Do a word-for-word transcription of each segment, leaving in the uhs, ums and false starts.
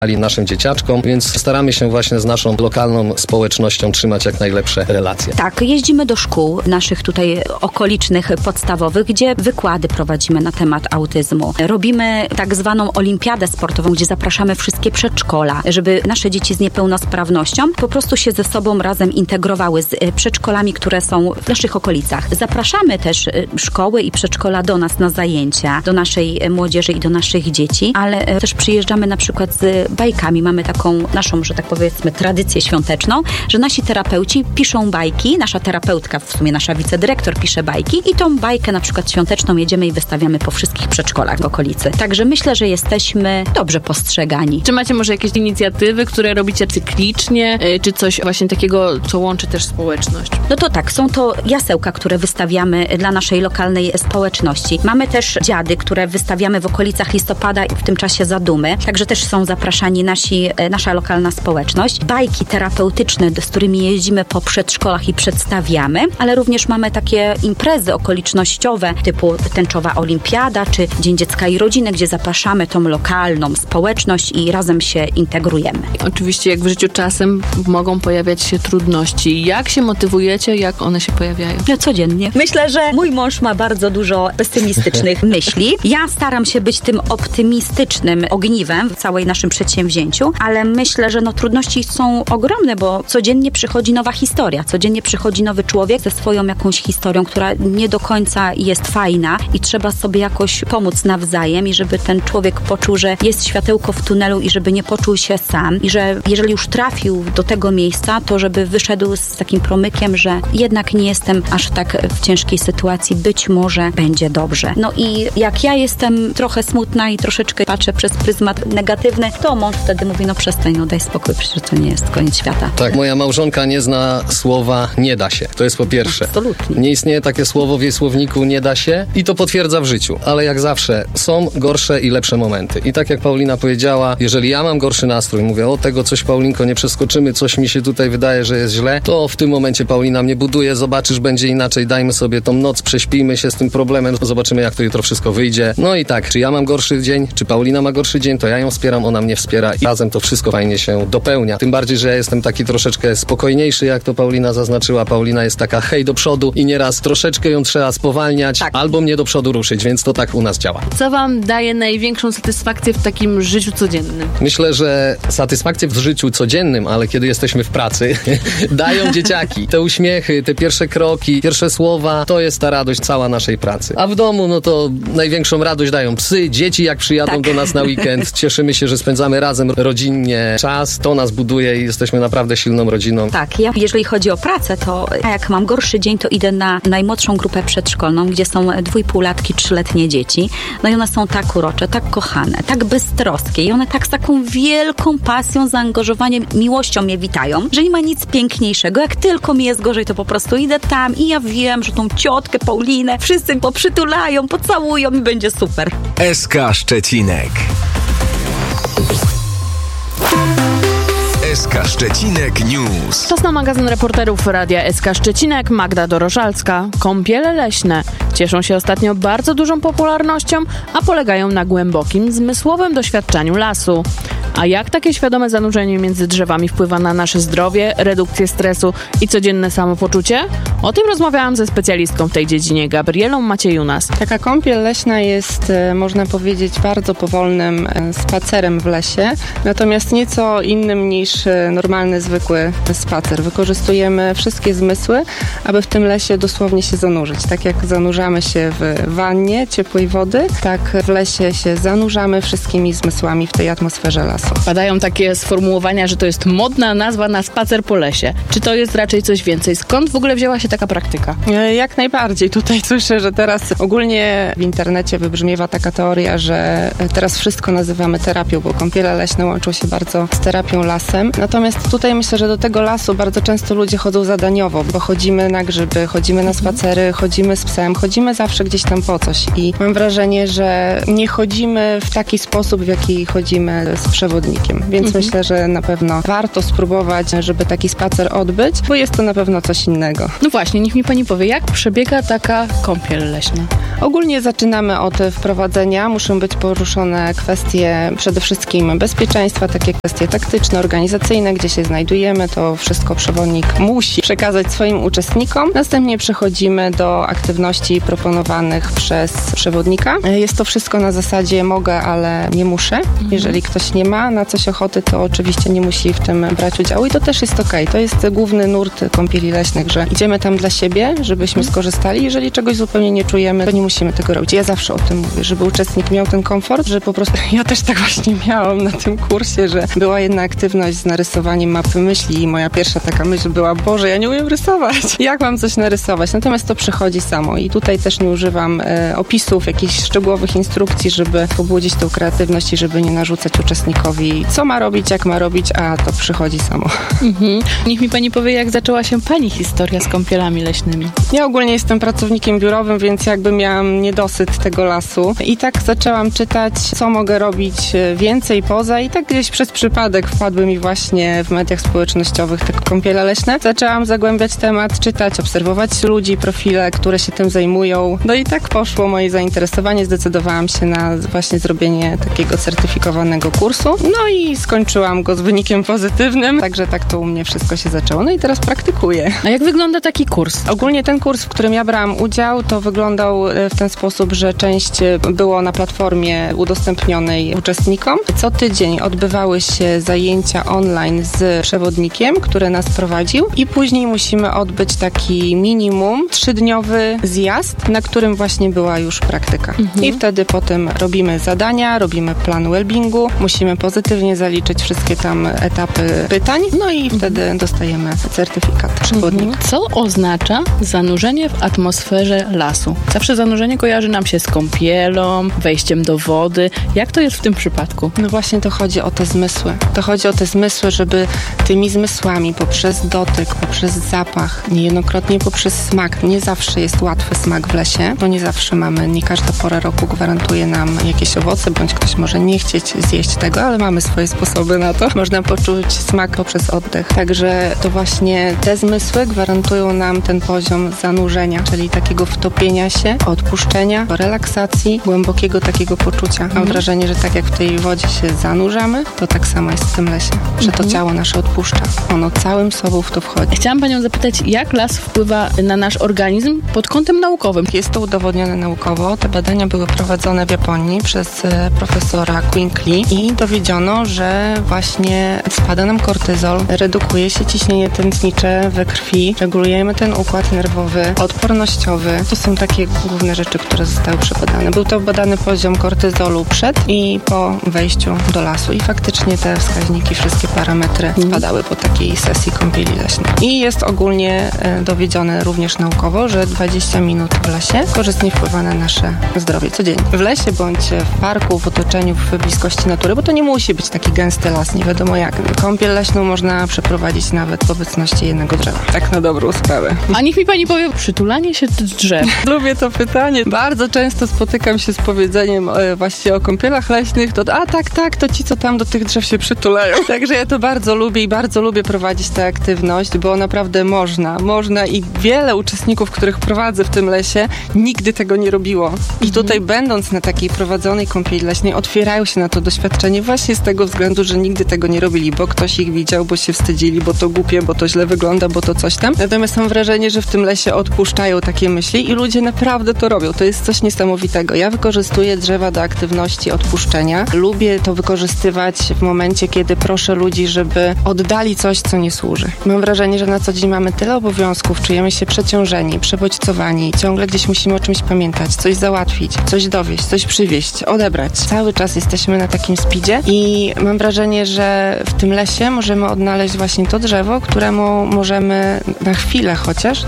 naszym dzieciaczkom, więc staramy się właśnie z naszą lokalną społecznością trzymać jak najlepsze relacje. Tak, jeździmy do szkół naszych tutaj okolicznych, podstawowych, gdzie wykłady prowadzimy na temat autyzmu. Robimy tak zwaną olimpiadę sportową, gdzie zapraszamy wszystkie przedszkola, żeby nasze dzieci z niepełnosprawnością po prostu się ze sobą razem integrowały z przedszkolami, które są w naszych okolicach. Zapraszamy też szkoły i przedszkola do nas na zajęcia, do naszej młodzieży i do naszych dzieci, ale też przyjeżdżamy na przykład z bajkami. Mamy taką naszą, że tak powiedzmy, tradycję świąteczną, że nasi terapeuci piszą bajki, nasza terapeutka, w sumie nasza wicedyrektor pisze bajki i tą bajkę na przykład świąteczną jedziemy i wystawiamy po wszystkich przedszkolach w okolicy. Także myślę, że jesteśmy dobrze postrzegani. Czy macie może jakieś inicjatywy, które robicie cyklicznie, czy coś właśnie takiego, co łączy też społeczność? No to tak, są to jasełka, które wystawiamy dla naszej lokalnej społeczności. Mamy też dziady, które wystawiamy w okolicach listopada i w tym czasie zadumy, także też są zapraszani nasi, nasza lokalna społeczność. Bajki terapeutyczne, z którymi jeździmy po przedszkolach i przedstawiamy, ale również mamy takie imprezy okolicznościowe typu tęczowa olimpiada, czy Dzień Dziecka i Rodziny, gdzie zapraszamy tą lokalną społeczność i razem się integrujemy. Oczywiście jak w życiu czasem mogą pojawiać się trudności. Jak się motywujecie, jak one się pojawiają? No codziennie. Myślę, że mój mąż ma bardzo dużo pesymistycznych myśli. Ja staram się być tym optymistycznym ogniwem w całej naszym przedsięwzięciu, ale myślę, że no trudności są ogromne, bo codziennie przychodzi nowa historia, codziennie przychodzi nowy człowiek ze swoją jakąś historią, która nie do końca jest fajna i trzeba sobie jakoś pomóc nawzajem i żeby ten człowiek poczuł, że jest światełko w tunelu i żeby nie poczuł się sam i że jeżeli już trafił do tego miejsca, to żeby wyszedł z takim promykiem, że jednak nie jestem aż tak w ciężkiej sytuacji, być może będzie dobrze. No i jak ja jestem trochę smutna i troszeczkę patrzę przez pryzmat negatywny, to mąż wtedy mówi, no przestań, no daj spokój, przecież to nie jest koniec świata. Tak, moja małżonka nie zna słowa nie da się. To jest po pierwsze. Absolutnie. Nie istnieje takie słowo w jej słowniku nie da się i to potwierdza w życiu. Ale jak zawsze są gorsze i lepsze momenty. I tak jak Paulina powiedziała, jeżeli ja mam gorszy nastrój, mówię, o tego coś Paulinko nie przeskoczymy, coś mi się tutaj wydaje, że jest źle, to w tym momencie Paulina mnie buduje, zobaczysz, będzie inaczej, dajmy sobie tą noc, prześpijmy się z tym problemem, zobaczymy jak to jutro wszystko wyjdzie. No i tak, czy ja mam gorszy dzień, czy Paulina ma gorszy dzień, to ja ją wspieram, ona mnie wspiera i razem to wszystko fajnie się dopełnia. Tym bardziej, że ja jestem taki troszeczkę spokojniejszy, jak to Paulina zaznaczyła. Paulina jest taka hej do przodu i nieraz troszeczkę ją trzeba spowalniać, tak, albo mnie do przodu ruszyć, więc to tak u nas działa. Co wam daje największą satysfakcję w takim życiu codziennym? Myślę, że satysfakcję w życiu codziennym, ale kiedy jesteśmy w pracy, dają dzieciaki. Te uśmiechy, te pierwsze kroki, pierwsze słowa, to jest ta radość cała naszej pracy. A w domu, no to największą radość dają psy, dzieci jak przyjadą tak. do nas na weekend. Cieszymy się, że spędzamy razem rodzinnie czas. To nas buduje i jesteśmy naprawdę silną rodziną. Tak, ja jeżeli chodzi o pracę, to jak mam gorszy dzień, to idę na najmłodszą grupę przedszkolną, gdzie są dwójpółlatki, trzyletnie dzieci. No i one są tak urocze, tak kochane, tak beztroskie i one tak z taką wielką pasją, zaangażowaniem, miłością mnie witają, że nie ma nic piękniejszego. Jak tylko mi jest gorzej, to po prostu idę tam i ja wiem, że tą ciotkę Paulinę wszyscy poprzytulają, pocałują i będzie super. S K Szczecinek. S K Szczecinek News. Czas na magazyn reporterów Radia S K Szczecinek. Magda Dorożalska. Kąpiele leśne cieszą się ostatnio bardzo dużą popularnością, a polegają na głębokim, zmysłowym doświadczaniu lasu. A jak takie świadome zanurzenie między drzewami wpływa na nasze zdrowie, redukcję stresu i codzienne samopoczucie? O tym rozmawiałam ze specjalistką w tej dziedzinie, Gabrielą Maciejunas. Taka kąpiel leśna jest, można powiedzieć, bardzo powolnym spacerem w lesie, natomiast nieco innym niż normalny, zwykły spacer. Wykorzystujemy wszystkie zmysły, aby w tym lesie dosłownie się zanurzyć. Tak jak zanurzamy się w wannie ciepłej wody, tak w lesie się zanurzamy wszystkimi zmysłami w tej atmosferze lasu. Padają takie sformułowania, że to jest modna nazwa na spacer po lesie. Czy to jest raczej coś więcej? Skąd w ogóle wzięła się taka praktyka? Jak najbardziej. Tutaj słyszę, że teraz ogólnie w internecie wybrzmiewa taka teoria, że teraz wszystko nazywamy terapią, bo kąpiele leśne łączą się bardzo z terapią lasem. Natomiast tutaj myślę, że do tego lasu bardzo często ludzie chodzą zadaniowo, bo chodzimy na grzyby, chodzimy na spacery, chodzimy z psem, chodzimy zawsze gdzieś tam po coś. I mam wrażenie, że nie chodzimy w taki sposób, w jaki chodzimy z przewodnikiem przewodnikiem. Więc mhm. myślę, że na pewno warto spróbować, żeby taki spacer odbyć, bo jest to na pewno coś innego. No właśnie, niech mi pani powie, jak przebiega taka kąpiel leśna? Ogólnie zaczynamy od wprowadzenia. Muszą być poruszone kwestie przede wszystkim bezpieczeństwa, takie kwestie taktyczne, organizacyjne, gdzie się znajdujemy. To wszystko przewodnik musi przekazać swoim uczestnikom. Następnie przechodzimy do aktywności proponowanych przez przewodnika. Jest to wszystko na zasadzie mogę, ale nie muszę. Mhm. Jeżeli ktoś nie ma na coś ochoty, to oczywiście nie musi w tym brać udziału i to też jest okej. To jest główny nurt kąpieli leśnych, że idziemy tam dla siebie, żebyśmy skorzystali. Jeżeli czegoś zupełnie nie czujemy, to nie musimy tego robić. Ja zawsze o tym mówię, żeby uczestnik miał ten komfort, że po prostu ja też tak właśnie miałam na tym kursie, że była jedna aktywność z narysowaniem mapy myśli i moja pierwsza taka myśl była, Boże, ja nie umiem rysować. Jak mam coś narysować? Natomiast to przychodzi samo i tutaj też nie używam e, opisów, jakichś szczegółowych instrukcji, żeby pobudzić tą kreatywność i żeby nie narzucać uczestnikowi, co ma robić, jak ma robić, a to przychodzi samo. Mhm. Niech mi pani powie, jak zaczęła się pani historia z kąpielami leśnymi. Ja ogólnie jestem pracownikiem biurowym, więc jakby miałam niedosyt tego lasu i tak zaczęłam czytać, co mogę robić więcej poza i tak gdzieś przez przypadek wpadły mi właśnie w mediach społecznościowych te kąpiele leśne. Zaczęłam zagłębiać temat, czytać, obserwować ludzi, profile, które się tym zajmują. No i tak poszło moje zainteresowanie. Zdecydowałam się na właśnie zrobienie takiego certyfikowanego kursu. No i skończyłam go z wynikiem pozytywnym, także tak to u mnie wszystko się zaczęło. No i teraz praktykuję. A jak wygląda taki kurs? Ogólnie ten kurs, w którym ja brałam udział, to wyglądał w ten sposób, że część było na platformie udostępnionej uczestnikom. Co tydzień odbywały się zajęcia online z przewodnikiem, który nas prowadził i później musimy odbyć taki minimum trzydniowy zjazd, na którym właśnie była już praktyka. Mhm. I wtedy potem robimy zadania, robimy plan wellbeingu, musimy pozytywnie zaliczyć wszystkie tam etapy pytań, no i wtedy mhm. dostajemy certyfikat przewodnika. Mhm. Co oznacza zanurzenie w atmosferze lasu? Zawsze zanurzenie kojarzy nam się z kąpielą, wejściem do wody. Jak to jest w tym przypadku? No właśnie to chodzi o te zmysły. To chodzi o te zmysły, żeby tymi zmysłami poprzez dotyk, poprzez zapach, niejednokrotnie poprzez smak. Nie zawsze jest łatwy smak w lesie, bo nie zawsze mamy, nie każda pora roku gwarantuje nam jakieś owoce, bądź ktoś może nie chcieć zjeść tego, ale mamy swoje sposoby na to. Można poczuć smak poprzez oddech. Także to właśnie te zmysły gwarantują nam ten poziom zanurzenia, czyli takiego wtopienia się, odpuszczenia, relaksacji, głębokiego takiego poczucia. Mam wrażenie, że tak jak w tej wodzie się zanurzamy, to tak samo jest w tym lesie, że to ciało nasze odpuszcza. Ono całym sobą w to wchodzi. Chciałam panią zapytać, jak las wpływa na nasz organizm pod kątem naukowym? Jest to udowodnione naukowo. Te badania były prowadzone w Japonii przez profesora Quinkli i dowiedziono, że właśnie spada nam kortyzol, redukuje się ciśnienie tętnicze we krwi, regulujemy ten układ nerwowy, odpornościowy. To są takie główne rzeczy, które zostały przebadane. Był to badany poziom kortyzolu przed i po wejściu do lasu i faktycznie te wskaźniki, wszystkie parametry spadały po takiej sesji kąpieli leśnej. I jest ogólnie dowiedzione również naukowo, że dwadzieścia minut w lesie korzystnie wpływa na nasze zdrowie codziennie. W lesie bądź w parku, w otoczeniu, w bliskości natury, bo to nie musi być taki gęsty las, nie wiadomo jak. Kąpiel leśną można przeprowadzić nawet w obecności jednego drzewa. Tak na dobrą sprawę. A niech mi pani powie, przytulanie się do drzew. Lubię to pytanie. Bardzo często spotykam się z powiedzeniem e, właśnie o kąpielach leśnych, to a tak, tak, to ci, co tam do tych drzew się przytulają. Także ja to bardzo lubię i bardzo lubię prowadzić tę aktywność, bo naprawdę można, można i wiele uczestników, których prowadzę w tym lesie, nigdy tego nie robiło. I tutaj mhm. będąc na takiej prowadzonej kąpieli leśnej, otwierają się na to doświadczenie właśnie z tego względu, że nigdy tego nie robili, bo ktoś ich widział, bo się wstydzili, bo to głupie, bo to źle wygląda, bo to coś tam. Natomiast mam wrażenie, że w tym lesie odpuszczają takie myśli i ludzie naprawdę to robią. To jest coś niesamowitego. Ja wykorzystuję drzewa do aktywności odpuszczenia. Lubię to wykorzystywać w momencie, kiedy proszę ludzi, żeby oddali coś, co nie służy. Mam wrażenie, że na co dzień mamy tyle obowiązków, czujemy się przeciążeni, przebodźcowani, ciągle gdzieś musimy o czymś pamiętać, coś załatwić, coś dowieść, coś przywieźć, odebrać. Cały czas jesteśmy na takim speedzie i mam wrażenie, że w tym lesie możemy odnaleźć właśnie to drzewo, któremu możemy na chwilę chociaż ten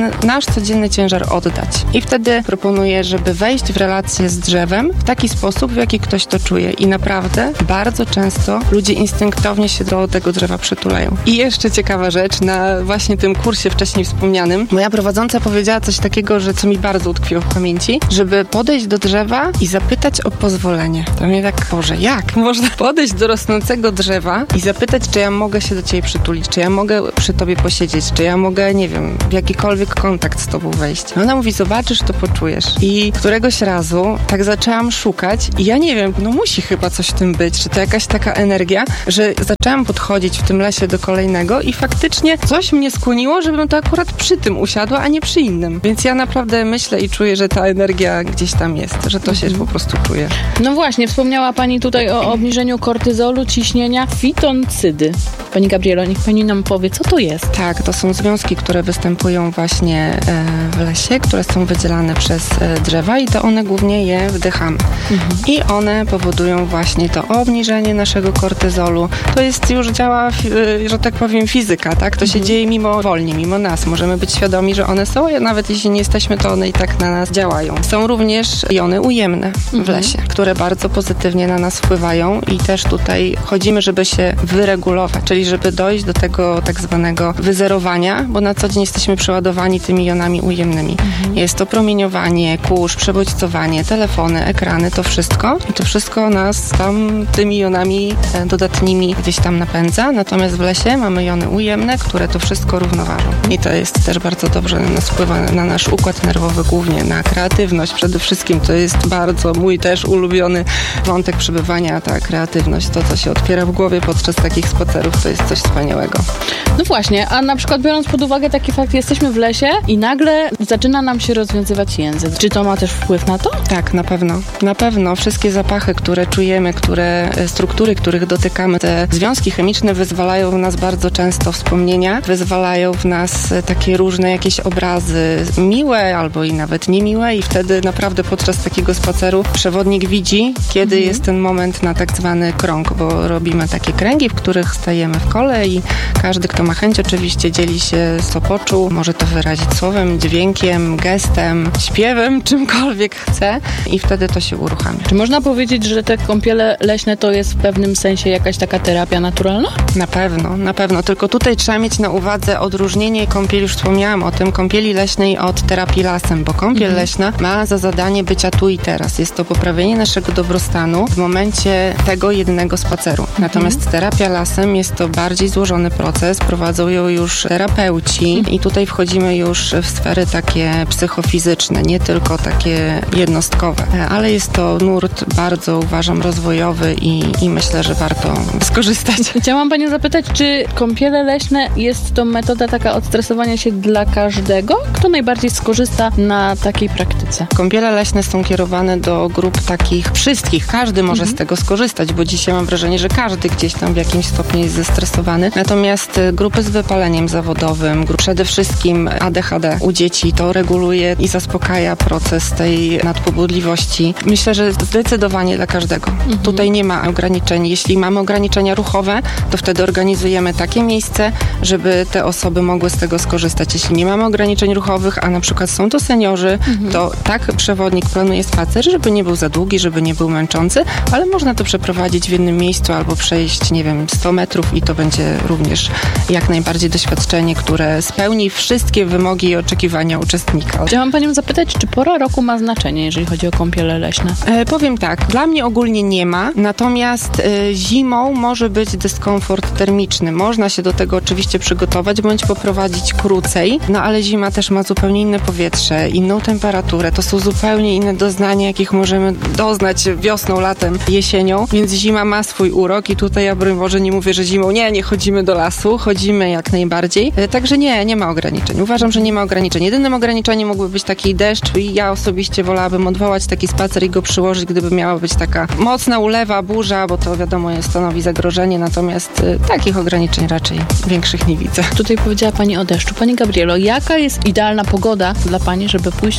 ten nasz codzienny ciężar oddać. I wtedy proponuję, żeby wejść w relację z drzewem w taki sposób, w jaki ktoś to czuje. I naprawdę bardzo często ludzie instynktownie się do tego drzewa przytulają. I jeszcze ciekawa rzecz, na właśnie tym kursie wcześniej wspomnianym, moja prowadząca powiedziała coś takiego, że co mi bardzo utkwiło w pamięci, żeby podejść do drzewa i zapytać o pozwolenie. To mnie tak, Boże, jak można podejść do rosnącego drzewa i zapytać, czy ja mogę się do ciebie przytulić, czy ja mogę przy tobie posiedzieć, czy ja mogę, nie wiem, w jakikolwiek kontakt z tobą wejść. I ona mówi, zobaczysz, to poczujesz. I któregoś razu tak zaczęłam szukać i ja nie wiem, no musi chyba coś w tym być, czy to jakaś taka energia, że zaczęłam podchodzić w tym lesie do kolejnego i faktycznie coś mnie skłoniło, żebym to akurat przy tym usiadła, a nie przy innym. Więc ja naprawdę myślę i czuję, że ta energia gdzieś tam jest, że to się po prostu czuje. No właśnie, wspomniała Pani tutaj o obniżeniu kortyzolu, ciśnienia, fitoncydy. Pani Gabrielo, niech Pani nam powie, co to jest? Tak, to są związki, które występują właśnie w lesie, które są wydzielane przez drzewa i to one głównie je wdychamy. Mhm. I one powodują właśnie to obniżenie naszego kortyzolu. To jest już działa, że tak powiem, fizyka, tak? To mhm. się dzieje mimowolnie, mimo nas. Możemy być świadomi, że one są, a nawet jeśli nie jesteśmy, to one i tak na nas działają. Są również jony ujemne mhm. w lesie, które bardzo pozytywnie na nas wpływają i też tutaj chodzimy, żeby się wyregulować, czyli żeby dojść do tego tak zwanego wyzerowania, bo na co dzień jesteśmy przeładowani tymi jonami ujemnymi. Mhm. Jest to promieniowanie, kurz, przebodźcowanie, telefony, ekrany, to wszystko i to wszystko nas tam tymi jonami dodatnimi gdzieś tam napędza, natomiast w lesie mamy jony ujemne, które to wszystko równoważą. I to jest też bardzo dobrze na nas wpływa na nasz układ nerwowy, głównie na kreatywność przede wszystkim. To jest bardzo mój też ulubiony wątek przebywania, ta kreatywność, to co się otwiera w głowie podczas takich spacerów, to jest coś wspaniałego. No właśnie, a na przykład biorąc pod uwagę taki fakt, jesteśmy w lesie i nagle zaczyna nam się rozwiązywać język. Czy to ma też wpływ na to? Tak, na pewno. Na pewno. Wszystkie zapachy, które czujemy, które struktury, których dotykamy, te związki chemiczne wyzwalają w nas bardzo często wspomnienia, wyzwalają w nas takie różne jakieś obrazy miłe albo i nawet niemiłe i wtedy naprawdę podczas takiego spaceru przewodnik widzi, kiedy mhm. jest ten moment na tak zwany krąg, bo robimy takie kręgi, w których stajemy w kole i każdy, kto ma chęć, oczywiście dzieli się co poczuł, może to wyrazić słowem, dźwiękiem, gestem, śpiewem, czymkolwiek chce i wtedy to się uruchamia. Czy można powiedzieć, że te kąpiele leśne to jest w pewnym sensie jakaś taka terapia naturalna? Na pewno, na pewno. Tylko tutaj trzeba mieć na uwadze odróżnienie kąpieli, już wspomniałam o tym, kąpieli leśnej od terapii lasem, bo kąpiel mhm. leśna ma za zadanie bycia tu i teraz. Jest to poprawienie naszego dobrostanu w momencie tego jednego spaceru. Mhm. Natomiast terapia lasem jest to bardziej złożony proces, prowadzą ją już terapeuci mhm. i tutaj wchodzimy już w sfery takie psychofizyczne, nie tylko takie jednostkowe, ale jest to nurt bardzo, uważam, rozwojowy i, i myślę, że warto skorzystać. Chciałam Panią zapytać, czy kąpiele leśne jest to metoda taka odstresowania się dla każdego? Kto najbardziej skorzysta na takiej praktyce? Kąpiele leśne są kierowane do grup takich wszystkich. Każdy może mhm. z tego skorzystać, bo dzisiaj mam wrażenie, że każdy gdzieś tam w jakimś stopniu jest zestresowany. Natomiast grupy z wypaleniem zawodowym, przede wszystkim A D H D u dzieci, to reguluje i zaspokaja proces tej nadpobudliwości. Myślę, że zdecydowanie dla każdego. Mhm. Tutaj nie ma ograniczeń. Jeśli mamy ograniczenia ruchowe, to wtedy organizujemy takie miejsce, żeby te osoby mogły z tego skorzystać. Jeśli nie mamy ograniczeń ruchowych, a na przykład są to seniorzy, mhm. to tak przewodnik planuje spacer, żeby nie był za długi, żeby nie był męczący, ale można to przeprowadzić w jednym miejscu albo przejść, nie wiem, sto metrów i to będzie również jak najbardziej doświadczenie, które spełni wszystkie wymogi i oczekiwania uczestnika. Chciałam Panią zapytać, czy pora roku ma znaczenie, jeżeli chodzi o kąpiele leśne? E, powiem tak, dla mnie ogólnie nie ma, natomiast e, zimą może być dyskomfort termiczny. Można się do tego oczywiście przygotować, bądź poprowadzić krócej, no ale zima też ma zupełnie inne powietrze, inną temperaturę. To są zupełnie inne doznania, jakich możemy doznać wiosną, latem, jesienią, więc zima ma swój urok i tutaj ja broń Boże nie mówię, że zimą nie, nie chodzimy do lasu, chodzimy jak najbardziej. E, także nie, nie ma ograniczeń. Uważam, że nie ma ograniczeń. Jedynym ograniczeniem mógłby być taki deszcz i ja osobiście wolałabym odwołać taki spacer i go przyłożyć, gdyby miała być taka mocna ulewa, burza, bo to wiadomo stanowi zagrożenie, natomiast y, takich ograniczeń raczej większych nie widzę. Tutaj powiedziała Pani o deszczu. Pani Gabrielo, jaka jest idealna pogoda dla Pani, żeby pójść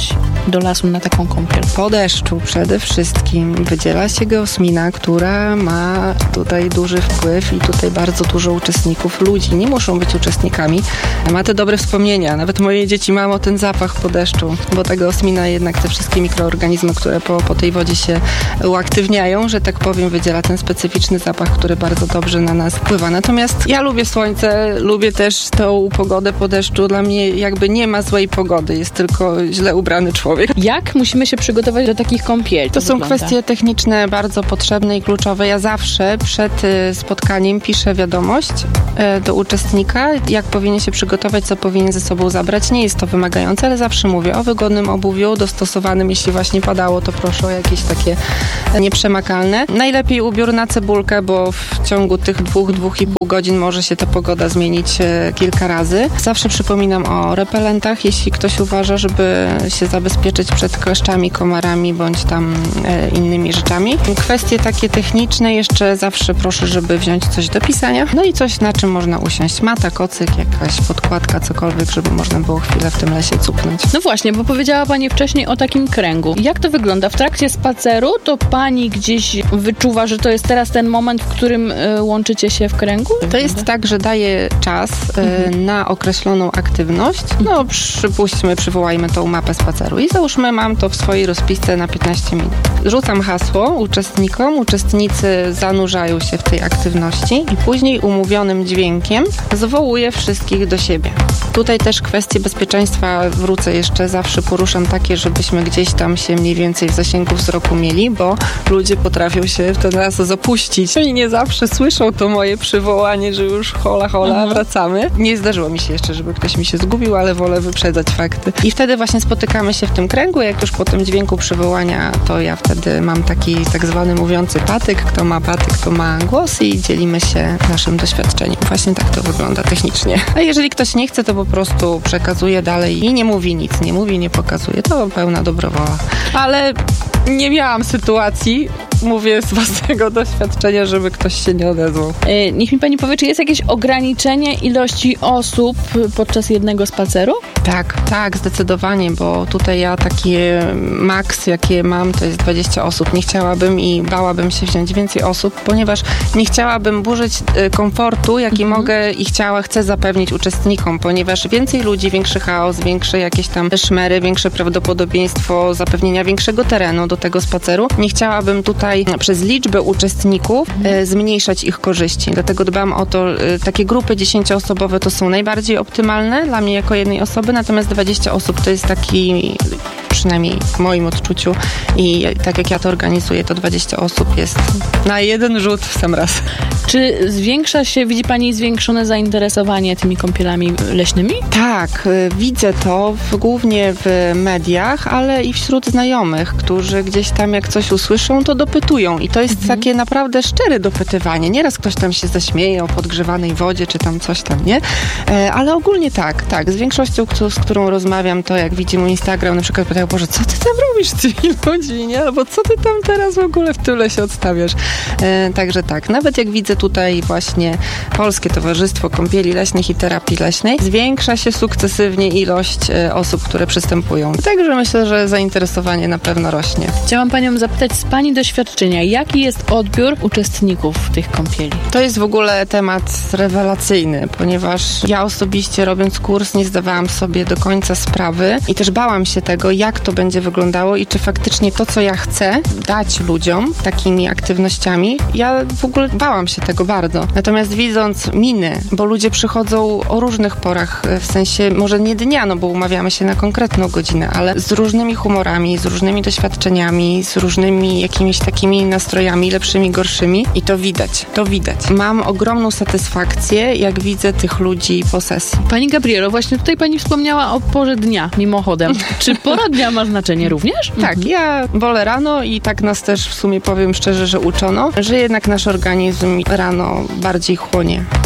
do lasu na taką kąpiel? Po deszczu przede wszystkim wydziela się geosmina, która ma tutaj duży wpływ i tutaj bardzo dużo uczestników, ludzi. Nie muszą być uczestnikami. Ma te dobre wspomnienia. Nawet moje dzieci mają ten zapach po deszczu, bo ta geosmina jednak te wszystkie mikroorganizmy, które po, po tej wodzie się uaktywniają, że tak powiem, wydziela ten specyficzny zapach, który bardzo dobrze na nas wpływa. Natomiast ja lubię słońce, lubię też tą pogodę po deszczu. Dla mnie jakby nie ma złej pogody, jest tylko źle ubrany człowiek. Jak musimy się przygotować do takich kąpieli? To, to są wygląda? kwestie techniczne bardzo potrzebne i kluczowe. Ja zawsze przed spotkaniem piszę wiadomość do uczestnika, jak powinien się przygotować, co powinien ze sobą zabrać. Nie jest to wymagające, ale zawsze mówię o wygodnym obuwiu, dostosowanym, jeśli właśnie padało, to proszę o jakieś takie nieprzemakalne. Najlepiej ubiór na cebulkę, bo w ciągu tych dwóch, dwóch i pół godzin może się ta pogoda zmienić kilka razy. Zawsze przypominam o repelentach, jeśli ktoś uważa, żeby się zabezpieczyć przed kleszczami, komarami bądź tam e, innymi rzeczami. Kwestie takie techniczne jeszcze zawsze proszę, żeby wziąć coś do pisania. No i coś, na czym można usiąść. Mata, kocyk, jakaś podkładka, cokolwiek, żeby można było chwilę w tym lesie cupnąć. No właśnie, bo powiedziała Pani wcześniej o takim kręgu. Jak to wygląda? W trakcie spaceru to Pani gdzieś wyczuwa, że to jest teraz ten moment, w którym y, łączycie się w kręgu? To jest tak, że daje czas y, mhm. na określoną aktywność. No przypuśćmy, przywołajmy tą mapę spaceru i załóżmy, mam to w swojej rozpisce na piętnaście minut. Rzucam hasło uczestnikom, uczestnicy zanurzają się w tej aktywności i później umówionym dźwiękiem zwołuję wszystkich do siebie. Tutaj też kwestie bezpieczeństwa wrócę jeszcze, zawsze poruszam takie, żebyśmy gdzieś tam się mniej więcej w zasięgu wzroku mieli, bo ludzie potrafią się w ten raz zapuścić i nie zawsze słyszą to moje przywołanie, że już hola, hola, mhm. wracamy. Nie zdarzyło mi się jeszcze, żeby ktoś mi się zgubił, ale wolę wyprzedzać fakty. I wtedy właśnie spotykamy się w tym kręgu, jak już po tym dźwięku przywołania, to ja wtedy mam taki tak zwany mówiący patyk, kto ma patyk, to ma głos i dzielimy się naszym doświadczeniem. Właśnie tak to wygląda technicznie. A jeżeli ktoś nie chce, to po prostu przekazuje dalej i nie mówi nic, nie mówi, nie pokazuje. To pełna dobrowola. Ale nie miałam sytuacji, mówię z własnego doświadczenia, żeby ktoś się nie odezwał. Yy, niech mi Pani powie, czy jest jakieś ograniczenie ilości osób podczas jednego spaceru? Tak, tak, zdecydowanie, bo tutaj ja takie maks, jakie mam, to jest dwadzieścia osób. Nie chciałabym i bałabym się wziąć więcej osób, ponieważ nie chciałabym burzyć komfortu, jaki mhm. mogę i chciała, chcę zapewnić uczestnikom, ponieważ więcej ludzi, większy chaos, większe jakieś tam szmery, większe prawdopodobieństwo zapewnienia większego terenu do tego spaceru. Nie chciałabym tutaj przez liczbę uczestników e, zmniejszać ich korzyści. Dlatego dbam o to, e, takie grupy dziesięcioosobowe to są najbardziej optymalne dla mnie jako jednej osoby, natomiast dwadzieścia osób to jest taki, przynajmniej w moim odczuciu i tak jak ja to organizuję, to dwadzieścia osób jest na jeden rzut w sam raz. Czy zwiększa się, widzi Pani zwiększone zainteresowanie tymi kąpielami leśnymi? Tak, y, widzę to w, głównie w mediach, ale i wśród znajomych, którzy gdzieś tam jak coś usłyszą, to dopytują i to jest mhm. takie naprawdę szczere dopytywanie. Nieraz ktoś tam się zaśmieje o podgrzewanej wodzie, czy tam coś tam, nie? E, ale ogólnie tak, tak. Z większością, kto, z którą rozmawiam, to jak widzi mój Instagram, na przykład pytają, Boże, co ty tam robisz z tymi ludźmi, nie? Albo co ty tam teraz w ogóle w tyle się odstawiasz? E, także tak, nawet jak widzę tutaj właśnie Polskie Towarzystwo Kąpieli Leśnych i Terapii Leśnej, zwiększa się sukcesywnie ilość e, osób, które przystępują. Także myślę, że zainteresowanie na pewno rośnie. Chciałam Panią zapytać z Pani doświadczenia, jaki jest odbiór uczestników tych kąpieli? To jest w ogóle temat rewelacyjny, ponieważ ja osobiście robiąc kurs nie zdawałam sobie do końca sprawy i też bałam się tego, jak to będzie wyglądało i czy faktycznie to, co ja chcę dać ludziom takimi aktywnościami, ja w ogóle bałam się tego bardzo. Natomiast widząc miny, bo ludzie przychodzą o różnych porach, w sensie może nie dnia, no bo umawiamy się na konkretną godzinę, ale z różnymi humorami, z różnymi doświadczeniami, z różnymi jakimiś takimi nastrojami, lepszymi, gorszymi i to widać, to widać. Mam ogromną satysfakcję, jak widzę tych ludzi po sesji. Pani Gabrielo, właśnie tutaj Pani wspomniała o porze dnia, mimochodem. Czy pora dnia ma znaczenie również? Tak, mhm. ja wolę rano i tak nas też w sumie powiem szczerze, że uczono, że jednak nasz organizm rano bardziej chłonie.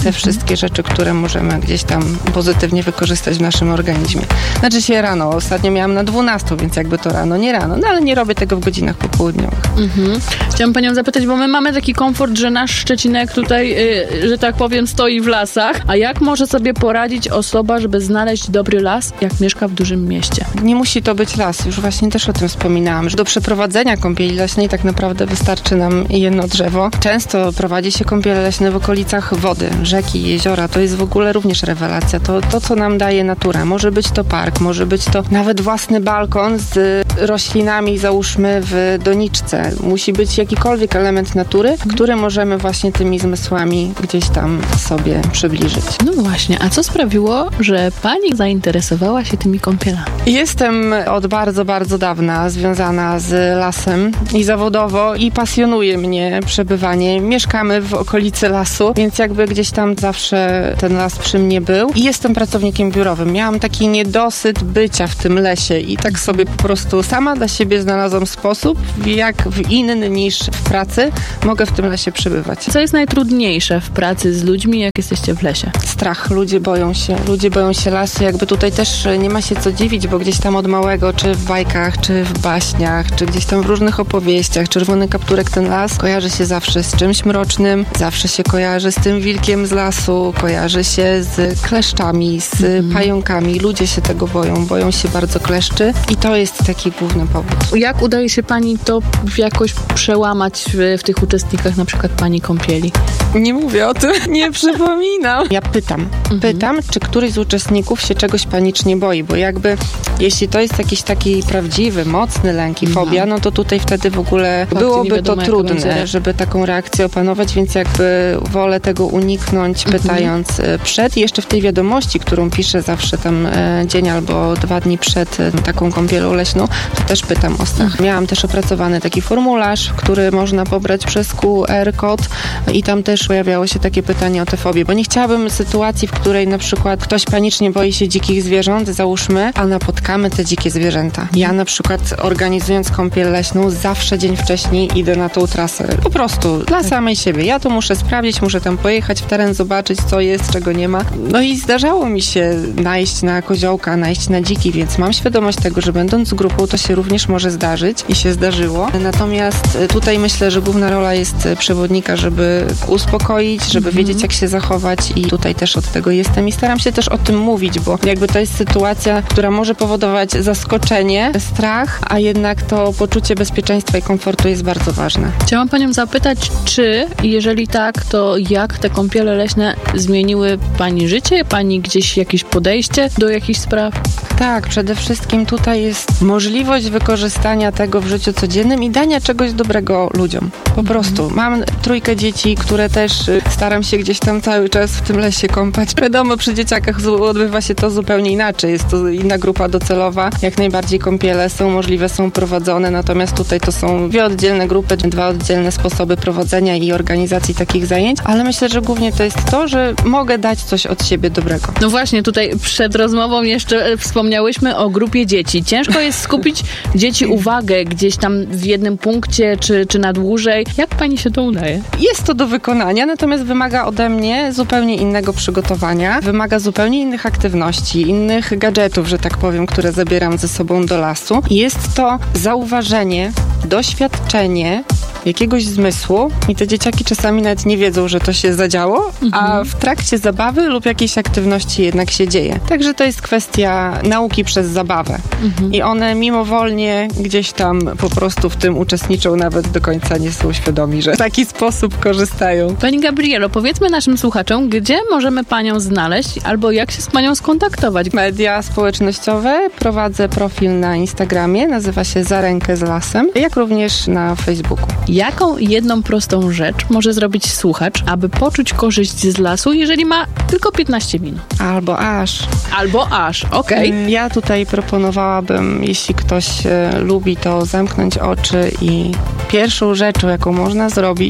te wszystkie rzeczy, które możemy gdzieś tam pozytywnie wykorzystać w naszym organizmie. Znaczy się rano, ostatnio miałam na dwunastą, więc jakby to rano, nie rano, no ale nie robię tego w godzinach popołudniowych. Mhm. Chciałam panią zapytać, bo my mamy taki komfort, że nasz Szczecinek tutaj, yy, że tak powiem, stoi w lasach, a jak może sobie poradzić osoba, żeby znaleźć dobry las, jak mieszka w dużym mieście? Nie musi to być las, już właśnie też o tym wspominałam, że do przeprowadzenia kąpieli leśnej tak naprawdę wystarczy nam jedno drzewo. Często prowadzi się kąpiele leśne w okolicach wody, rzeki, jeziora, to jest w ogóle również rewelacja. To, to co nam daje natura. Może być to park, może być to nawet własny balkon z roślinami, załóżmy w doniczce. Musi być jakikolwiek element natury, który możemy właśnie tymi zmysłami gdzieś tam sobie przybliżyć. No właśnie, a co sprawiło, że pani zainteresowała się tymi kąpielami? Jestem od bardzo, bardzo dawna związana z lasem i zawodowo i pasjonuje mnie przebywanie. Mieszkamy w okolicy lasu, więc jakby gdzieś tam zawsze ten las przy mnie był. I jestem pracownikiem biurowym. Miałam taki niedosyt bycia w tym lesie i tak sobie po prostu sama dla siebie znalazłam sposób, jak w inny niż w pracy mogę w tym lesie przebywać. Co jest najtrudniejsze w pracy z ludźmi, jak jesteście w lesie? Strach. Ludzie boją się. Ludzie boją się lasu. Jakby tutaj też nie ma się co dziwić, bo gdzieś tam od małego, czy w bajkach, czy w baśniach, czy gdzieś tam w różnych opowieściach, Czerwony Kapturek, ten las kojarzy się zawsze z czymś mrocznym, zawsze się kojarzy z tym wilkiem z lasu, kojarzy się z kleszczami, z mm. pająkami. Ludzie się tego boją. Boją się bardzo kleszczy i to jest taki główny powód. Jak udaje się pani to jakoś przełamać w, w tych uczestnikach, na przykład pani kąpieli? Nie mówię o tym, nie przypominam. Ja pytam, mhm. pytam, czy któryś z uczestników się czegoś panicznie boi, bo jakby jeśli to jest jakiś taki prawdziwy, mocny lęk i fobia, no, no to tutaj wtedy w ogóle Fakty byłoby to trudne, żeby taką reakcję opanować, więc jakby wolę tego uniknąć, mhm. pytając przed i jeszcze w tej wiadomości, którą piszę zawsze tam e, dzień albo dwa dni przed e, taką kąpielą leśną, to też pytam o strach. Mhm. Miałam też opracowany taki formularz, który można pobrać przez Q R kod i tam też pojawiało się takie pytanie o te fobie, bo nie chciałabym sytuacji, w której na przykład ktoś panicznie boi się dzikich zwierząt, załóżmy, a napotkamy te dzikie zwierzęta. Ja na przykład organizując kąpiel leśną zawsze dzień wcześniej idę na tą trasę. Po prostu dla samej siebie. Ja to muszę sprawdzić, muszę tam pojechać w teren, zobaczyć co jest, czego nie ma. No i zdarzało mi się najść na koziołka, najść na dziki, więc mam świadomość tego, że będąc z grupą to się również może zdarzyć i się zdarzyło. Natomiast tutaj myślę, że główna rola jest przewodnika, żeby uspokoić, żeby mhm. wiedzieć jak się zachować i tutaj też od tego jestem i staram się też o tym mówić, bo jakby to jest sytuacja, która może powodować zaskoczenie, strach, a jednak to poczucie bezpieczeństwa i komfortu jest bardzo ważne. Chciałam panią zapytać, czy jeżeli tak, to jak te kąpiele leśne zmieniły pani życie, pani gdzieś jakieś podejście do jakichś spraw? Tak, przede wszystkim tutaj jest możliwość wykorzystania tego w życiu codziennym i dania czegoś dobrego ludziom. Po prostu. Mam trójkę dzieci, które też staram się gdzieś tam cały czas w tym lesie kąpać. Wiadomo, przy dzieciakach odbywa się to zupełnie inaczej. Jest to inna grupa docelowa. Jak najbardziej kąpiele są możliwe, są prowadzone, natomiast tutaj to są dwie oddzielne grupy, dwa oddzielne sposoby prowadzenia i organizacji takich zajęć, ale myślę, że głównie to jest to, że mogę dać coś od siebie dobrego. No właśnie, tutaj przed rozmową jeszcze wspomniałyśmy o grupie dzieci. Ciężko jest skupić dzieci uwagę gdzieś tam w jednym punkcie, czy, czy na dłużej. Jak pani się to udaje? Jest to do wykonania, natomiast wymaga ode mnie zupełnie innego przygotowania. Wymaga zupełnie innych aktywności, innych gadżetów, że tak powiem, które zabieram ze sobą do lasu. Jest to zauważenie, doświadczenie jakiegoś zmysłu i te dzieciaki czasami nawet nie wiedzą, że to się zadziało, mhm. a w trakcie zabawy lub jakiejś aktywności jednak się dzieje. Także to jest kwestia nauki przez zabawę. Mhm. I one mimowolnie gdzieś tam po prostu w tym uczestniczą, nawet do końca nie są świadomi, że w taki sposób korzystają. Pani Gabrielo, powiedzmy naszym słuchaczom, gdzie możemy panią znaleźć albo jak się z panią skontaktować? Media społecznościowe. Prowadzę profil na Instagramie, nazywa się Za rękę z lasem, jak również na Facebooku. Jaką jedną prostą rzecz może zrobić słuchacz, aby poczuć korzyść z lasu, jeżeli ma tylko piętnaście minut? Albo aż. Albo aż, okej. Okay. Ja tutaj proponowałabym, jeśli ktoś e, lubi, to zamknąć oczy i pierwszą rzeczą, jaką można zrobić,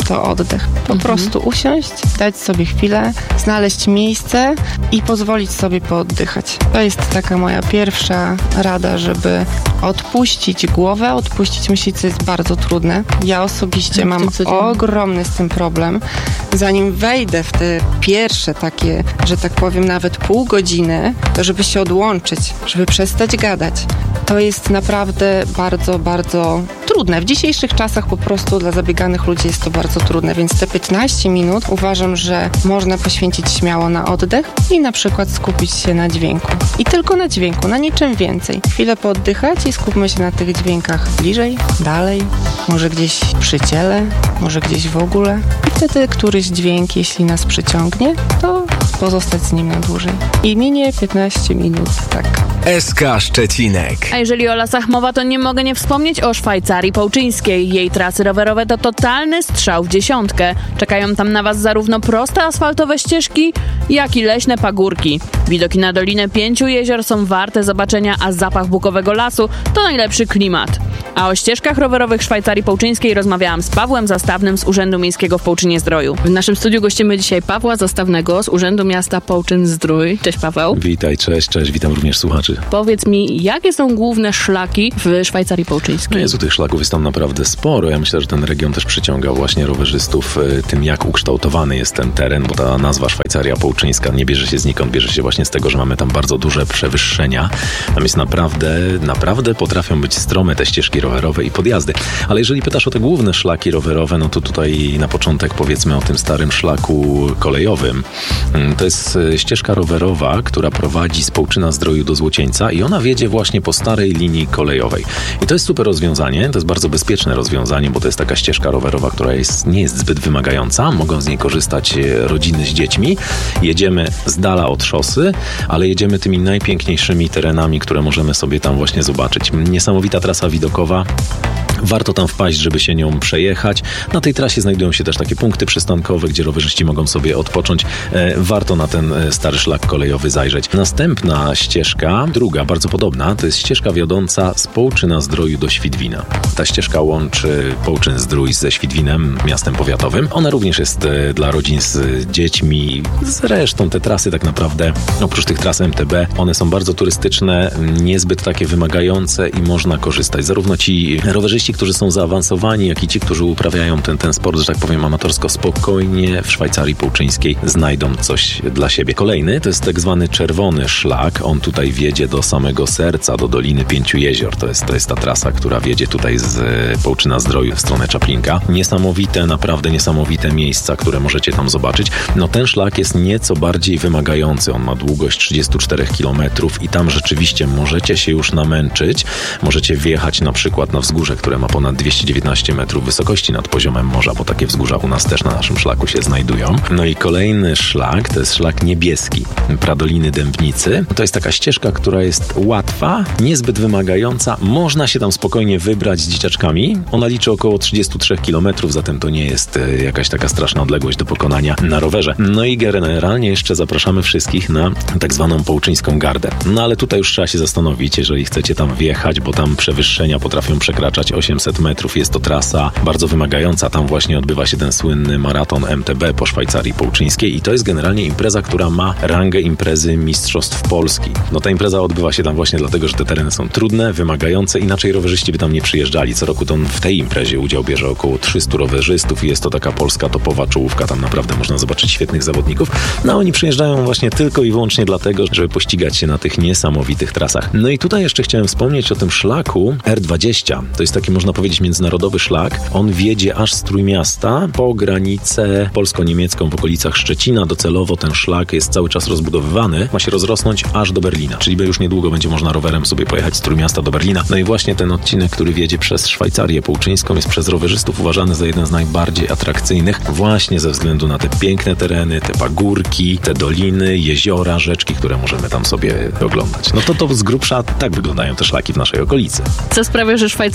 to oddech. Po Mhm. prostu usiąść, dać sobie chwilę, znaleźć miejsce i pozwolić sobie pooddychać. To jest taka moja pierwsza rada, żeby odpuścić głowę, odpuścić myśli, co jest bardzo trudne. Ja osobiście mam ogromny z tym problem. Zanim wejdę w te pierwsze takie, że tak powiem, nawet pół godziny, to żeby się odłączyć, żeby przestać gadać, to jest naprawdę bardzo, bardzo trudne. W dzisiejszych czasach po prostu dla zabieganych ludzi jest to bardzo trudne, więc te piętnaście minut uważam, że można poświęcić śmiało na oddech i na przykład skupić się na dźwięku. I tylko na dźwięku, na niczym więcej. Chwilę pooddychać i skupmy się na tych dźwiękach bliżej, dalej, może gdzieś przy ciele, może gdzieś w ogóle. I wtedy któryś dźwięk, jeśli nas przyciągnie, to pozostać z nim na dłużej. I minie piętnaście minut, tak. S K Szczecinek. A jeżeli o lasach mowa, to nie mogę nie wspomnieć o Szwajcarii Połczyńskiej. Jej trasy rowerowe to totalny strzał w dziesiątkę. Czekają tam na Was zarówno proste asfaltowe ścieżki, jak i leśne pagórki. Widoki na Dolinę Pięciu Jezior są warte zobaczenia, a zapach bukowego lasu to najlepszy klimat. A o ścieżkach rowerowych Szwajcarii Połczyńskiej rozmawiałam z Pawłem Zastawnym z Urzędu Miejskiego w Połczynie-Zdroju. W naszym studiu gościmy dzisiaj Pawła Zastawnego z Urzędu Miasta Połczyn-Zdrój. Cześć Paweł. Witaj, cześć, cześć, witam również słuchaczy. Powiedz mi, jakie są główne szlaki w Szwajcarii Połczyńskiej? No Jezu, tych szlaków jest tam naprawdę sporo. Ja myślę, że ten region też przyciąga właśnie rowerzystów tym, jak ukształtowany jest ten teren, bo ta nazwa Szwajcaria Połczyńska nie bierze się znikąd, bierze się właśnie z tego, że mamy tam bardzo duże przewyższenia. Tam jest naprawdę, naprawdę potrafią być strome te ścieżki rowerowe i podjazdy. Ale jeżeli pytasz o te główne szlaki rowerowe, no to tutaj na początek powiedzmy o tym starym szlaku kolejowym. To jest ścieżka rowerowa, która prowadzi z Połczyna-Zdroju do Złocieńca i ona wiedzie właśnie po starej linii kolejowej. I to jest super rozwiązanie, to jest bardzo bezpieczne rozwiązanie, bo to jest taka ścieżka rowerowa, która jest, nie jest zbyt wymagająca. Mogą z niej korzystać rodziny z dziećmi. Jedziemy z dala od szosy, ale jedziemy tymi najpiękniejszymi terenami, które możemy sobie tam właśnie zobaczyć. Niesamowita trasa widokowa. Warto tam wpaść, żeby się nią przejechać. Na tej trasie znajdują się też takie punkty przystankowe, gdzie rowerzyści mogą sobie odpocząć. E, warto na ten stary szlak kolejowy zajrzeć. Następna ścieżka, druga, bardzo podobna, to jest ścieżka wiodąca z Połczyna-Zdroju do Świdwina. Ta ścieżka łączy Połczyn-Zdrój ze Świdwinem, miastem powiatowym. Ona również jest e, dla rodzin z dziećmi. Zresztą te trasy tak naprawdę, oprócz tych tras M T B, one są bardzo turystyczne, niezbyt takie wymagające i można korzystać. Zarówno ci rowerzyści, którzy są zaawansowani, jak i ci, którzy uprawiają ten, ten sport, że tak powiem, amatorsko, spokojnie w Szwajcarii Połczyńskiej znajdą coś dla siebie. Kolejny to jest tak zwany czerwony szlak. On tutaj wiedzie do samego serca, do Doliny Pięciu Jezior. To jest, to jest ta trasa, która wiedzie tutaj z Połczyna-Zdroju w stronę Czaplinka. Niesamowite, naprawdę niesamowite miejsca, które możecie tam zobaczyć. No ten szlak jest nieco bardziej wymagający. On ma długość trzydzieści cztery kilometry i tam rzeczywiście możecie się już namęczyć. Możecie wjechać na przykład na wzgórze, które ma ponad dwieście dziewiętnaście metrów wysokości nad poziomem morza, bo takie wzgórza u nas też na naszym szlaku się znajdują. No i kolejny szlak to jest szlak niebieski, Pradoliny Dębnicy. To jest taka ścieżka, która jest łatwa, niezbyt wymagająca. Można się tam spokojnie wybrać z dzieciaczkami. Ona liczy około trzydzieści trzy kilometry, zatem to nie jest jakaś taka straszna odległość do pokonania na rowerze. No i generalnie jeszcze zapraszamy wszystkich na tak zwaną Połczyńską Gardę. No ale tutaj już trzeba się zastanowić, jeżeli chcecie tam wjechać, bo tam przewyższenia potrafią przekraczać osiemset metrów. Jest to trasa bardzo wymagająca. Tam właśnie odbywa się ten słynny maraton M T B po Szwajcarii Połczyńskiej i to jest generalnie impreza, która ma rangę imprezy Mistrzostw Polski. No ta impreza odbywa się tam właśnie dlatego, że te tereny są trudne, wymagające, inaczej rowerzyści by tam nie przyjeżdżali. Co roku to w tej imprezie udział bierze około trzystu rowerzystów i jest to taka polska topowa czołówka. Tam naprawdę można zobaczyć świetnych zawodników. No oni przyjeżdżają właśnie tylko i wyłącznie dlatego, żeby pościgać się na tych niesamowitych trasach. No i tutaj jeszcze chciałem wspomnieć o tym szlaku R dwadzieścia. To jest taki, można powiedzieć, międzynarodowy szlak. On wiedzie aż z Trójmiasta po granicę polsko-niemiecką w okolicach Szczecina. Docelowo ten szlak jest cały czas rozbudowywany. Ma się rozrosnąć aż do Berlina. Czyli już niedługo będzie można rowerem sobie pojechać z Trójmiasta do Berlina. No i właśnie ten odcinek, który wiedzie przez Szwajcarię Połczyńską, jest przez rowerzystów uważany za jeden z najbardziej atrakcyjnych właśnie ze względu na te piękne tereny, te pagórki, te doliny, jeziora, rzeczki, które możemy tam sobie oglądać. No to to z grubsza tak wyglądają te szlaki w naszej okolicy. Co sprawia, że Szwajcaria Połczyńska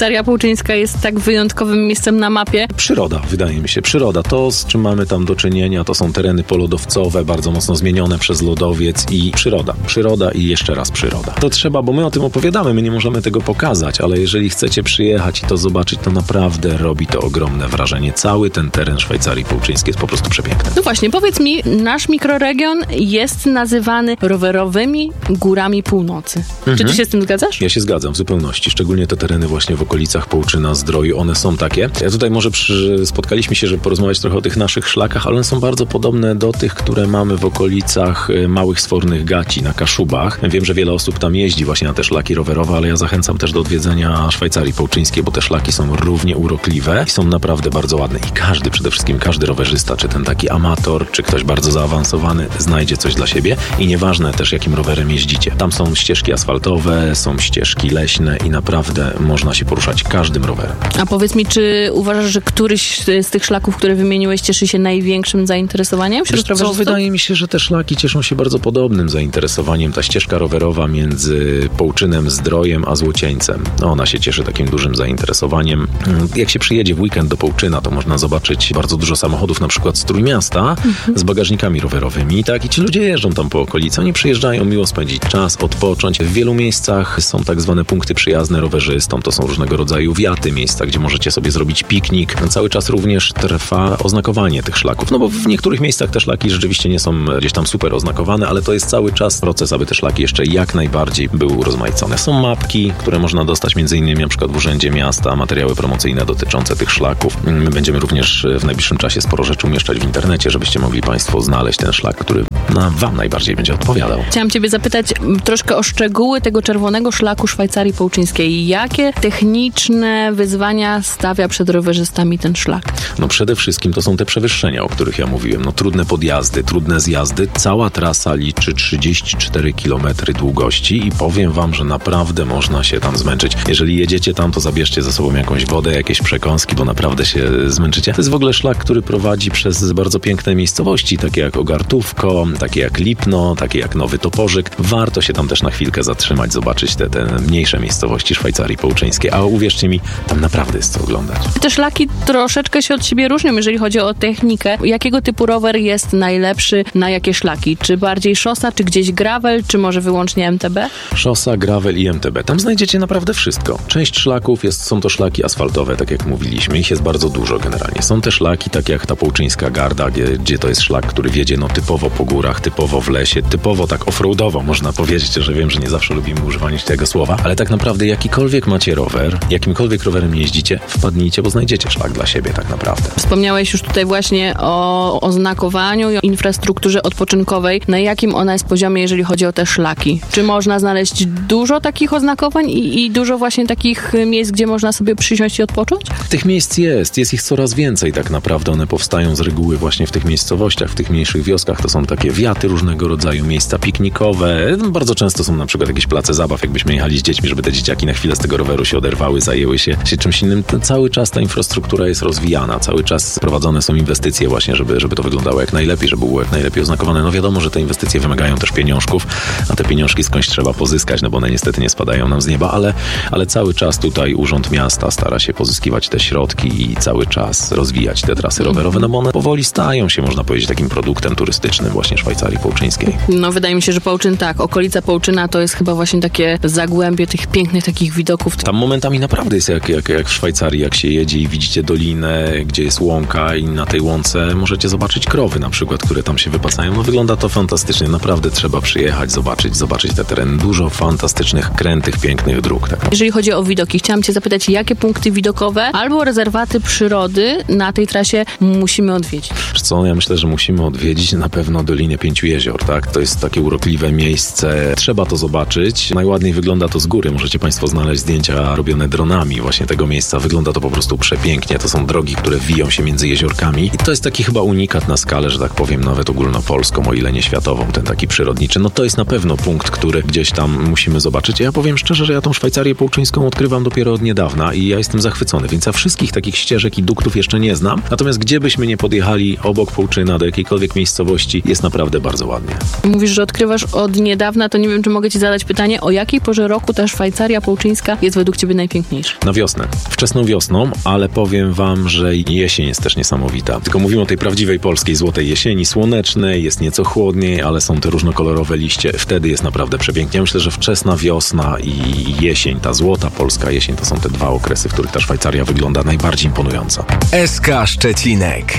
Połczyńska jest tak wyjątkowym miejscem na mapie? Przyroda, wydaje mi się. Przyroda. To, z czym mamy tam do czynienia, to są tereny polodowcowe, bardzo mocno zmienione przez lodowiec i przyroda. Przyroda i jeszcze raz przyroda. To trzeba, bo my o tym opowiadamy, my nie możemy tego pokazać, ale jeżeli chcecie przyjechać i to zobaczyć, to naprawdę robi to ogromne wrażenie. Cały ten teren Szwajcarii Połczyńskiej jest po prostu przepiękny. No właśnie, powiedz mi, nasz mikroregion jest nazywany rowerowymi górami północy. Mhm. Czy ty się z tym zgadzasz? Ja się zgadzam w zupełności, szczególnie te tereny właśnie w okolicach Połczyna, Zdroju, one są takie. Ja tutaj może przy, spotkaliśmy się, żeby porozmawiać trochę o tych naszych szlakach, ale one są bardzo podobne do tych, które mamy w okolicach Małych Sfornych Gaci na Kaszubach. Wiem, że wiele osób tam jeździ właśnie na te szlaki rowerowe, ale ja zachęcam też do odwiedzenia Szwajcarii Połczyńskiej, bo te szlaki są równie urokliwe i są naprawdę bardzo ładne. I każdy, przede wszystkim każdy rowerzysta, czy ten taki amator, czy ktoś bardzo zaawansowany, znajdzie coś dla siebie i nieważne też, jakim rowerem jeździcie. Tam są ścieżki asfaltowe, są ścieżki leśne i naprawdę można się poruszać każdym rowerem. A powiedz mi, czy uważasz, że któryś z tych szlaków, które wymieniłeś, cieszy się największym zainteresowaniem wśród Wiesz co, rowerzystów? wydaje mi się, że te szlaki cieszą się bardzo podobnym zainteresowaniem. Ta ścieżka rowerowa między Połczynem, Zdrojem a Złocieńcem, no ona się cieszy takim dużym zainteresowaniem. Jak się przyjedzie w weekend do Połczyna, to można zobaczyć bardzo dużo samochodów, na przykład z Trójmiasta, mhm. z bagażnikami rowerowymi, tak? I ci ludzie jeżdżą tam po okolicy, oni przyjeżdżają miło spędzić czas, odpocząć. W wielu miejscach są tak zwane punkty przyjazne rowerzystom, to są różnego rodzaju wiaty, miejsca, gdzie możecie sobie zrobić piknik. Cały czas również trwa oznakowanie tych szlaków, no bo w niektórych miejscach te szlaki rzeczywiście nie są gdzieś tam super oznakowane, ale to jest cały czas proces, aby te szlaki jeszcze jak najbardziej były urozmaicone. Są mapki, które można dostać między innymi na przykład w Urzędzie Miasta, materiały promocyjne dotyczące tych szlaków. My będziemy również w najbliższym czasie sporo rzeczy umieszczać w internecie, żebyście mogli Państwo znaleźć ten szlak, który no, Wam najbardziej będzie odpowiadał. Chciałam Ciebie zapytać troszkę o szczegóły tego czerwonego szlaku Szwajcarii Połczyńskiej. Jakie techniczne wyzwania stawia przed rowerzystami ten szlak? No przede wszystkim to są te przewyższenia, o których ja mówiłem. No trudne podjazdy, trudne zjazdy. Cała trasa liczy trzydzieści cztery kilometry długości i powiem Wam, że naprawdę można się tam zmęczyć. Jeżeli jedziecie tam, to zabierzcie ze sobą jakąś wodę, jakieś przekąski, bo naprawdę się zmęczycie. To jest w ogóle szlak, który prowadzi przez bardzo piękne miejscowości, takie jak Ogartówko, takie jak Lipno, takie jak Nowy Toporzyk. Warto się tam też na chwilkę zatrzymać, zobaczyć te, te mniejsze miejscowości Szwajcarii Połczyńskiej, a uwierzcie mi, tam naprawdę jest co oglądać. Te szlaki troszeczkę się od siebie różnią, jeżeli chodzi o technikę. Jakiego typu rower jest najlepszy na jakie szlaki? Czy bardziej szosa, czy gdzieś gravel, czy może wyłącznie M T B? Szosa, gravel i M T B. Tam znajdziecie naprawdę wszystko. Część szlaków jest, są to szlaki asfaltowe, tak jak mówiliśmy. Ich jest bardzo dużo generalnie. Są te szlaki, tak jak ta Połczyńska Garda, gdzie, gdzie to jest szlak, który wiedzie no, typowo po górach, typowo w lesie, typowo tak offroadowo, można powiedzieć, że wiem, że nie zawsze lubimy używać tego słowa, ale tak naprawdę jakikolwiek macie rower, jakimkolwiek rowerem jeździcie, wpadnijcie, bo znajdziecie szlak dla siebie tak naprawdę. Wspomniałeś już tutaj właśnie o oznakowaniu i o infrastrukturze odpoczynkowej. Na jakim ona jest poziomie, jeżeli chodzi o te szlaki? Czy można znaleźć dużo takich oznakowań i, i dużo właśnie takich miejsc, gdzie można sobie przysiąść i odpocząć? Tych miejsc jest, jest ich coraz więcej tak naprawdę. One powstają z reguły właśnie w tych miejscowościach, w tych mniejszych wioskach. To są takie wiaty różnego rodzaju, miejsca piknikowe. Bardzo często są na przykład jakieś place zabaw, jakbyśmy jechali z dziećmi, żeby te dzieciaki na chwilę z tego roweru się oderwały, zajęły się, się czymś innym. To cały czas ta infrastruktura jest rozwijana, cały czas prowadzone są inwestycje właśnie, żeby, żeby to wyglądało jak najlepiej, żeby było jak najlepiej oznakowane. No wiadomo, że te inwestycje wymagają też pieniążków, a te pieniążki skądś trzeba pozyskać, no bo one niestety nie spadają nam z nieba, ale, ale cały czas tutaj Urząd Miasta stara się pozyskiwać te środki i cały czas rozwijać te trasy rowerowe, no bo one powoli stają się, można powiedzieć, takim produktem turystycznym właśnie Szwajcarii Połczyńskiej. No wydaje mi się, że Połczyn tak, okolica Połczyna to jest chyba właśnie takie zagłębie tych pięknych takich widoków. Tam momentami naprawdę jest jak, jak, jak w Szwajcarii, jak się jedzie i widzicie dolinę, gdzie jest łąka i na tej łące możecie zobaczyć krowy na przykład, które tam się wypasają. No wygląda to fantastycznie, naprawdę trzeba przyjechać, zobaczyć, zobaczyć te tereny. Dużo fantastycznych, krętych, pięknych dróg. Tak. Jeżeli chodzi o widoki, chciałam Cię zapytać, jakie punkty widokowe albo rezerwaty przyrody na tej trasie musimy odwiedzić? Co, ja myślę, że musimy odwiedzić na pewno Dolinę Pięciu Jezior, tak? To jest takie urokliwe miejsce. Trzeba to zobaczyć. Najładniej wygląda to z góry. Możecie Państwo znaleźć zdjęcia robione dronami właśnie tego miejsca. Wygląda to po prostu przepięknie. To są drogi, które wiją się między jeziorkami i to jest taki chyba unikat na skalę, że tak powiem, nawet ogólnopolską, o ile nie światową, ten taki przyrodniczy. No to jest na pewno punkt, który gdzieś tam musimy zobaczyć. Ja powiem szczerze, że ja tą Szwajcarię Połczyńską odkrywam dopiero od niedawna i ja jestem zachwycony, więc ja wszystkich takich ścieżek i duktów jeszcze nie znam. Natomiast gdzie byśmy nie podjechali obok Połczyna do jakiejkolwiek miejscowości, jest naprawdę bardzo ładnie. Mówisz, że odkrywasz od niedawna, to nie wiem, czy mogę Ci zadać pytanie, o jakiej porze roku ta Szwajcaria Połczyńska jest według Ciebie najpiękniejsza? na wiosnę. Wczesną wiosną, ale powiem wam, że jesień jest też niesamowita. Tylko mówimy o tej prawdziwej polskiej złotej jesieni, słonecznej, jest nieco chłodniej, ale są te różnokolorowe liście. Wtedy jest naprawdę przepięknie. Ja myślę, że wczesna wiosna i jesień, ta złota polska jesień, to są te dwa okresy, w których ta Szwajcaria wygląda najbardziej imponująco. S K Szczecinek.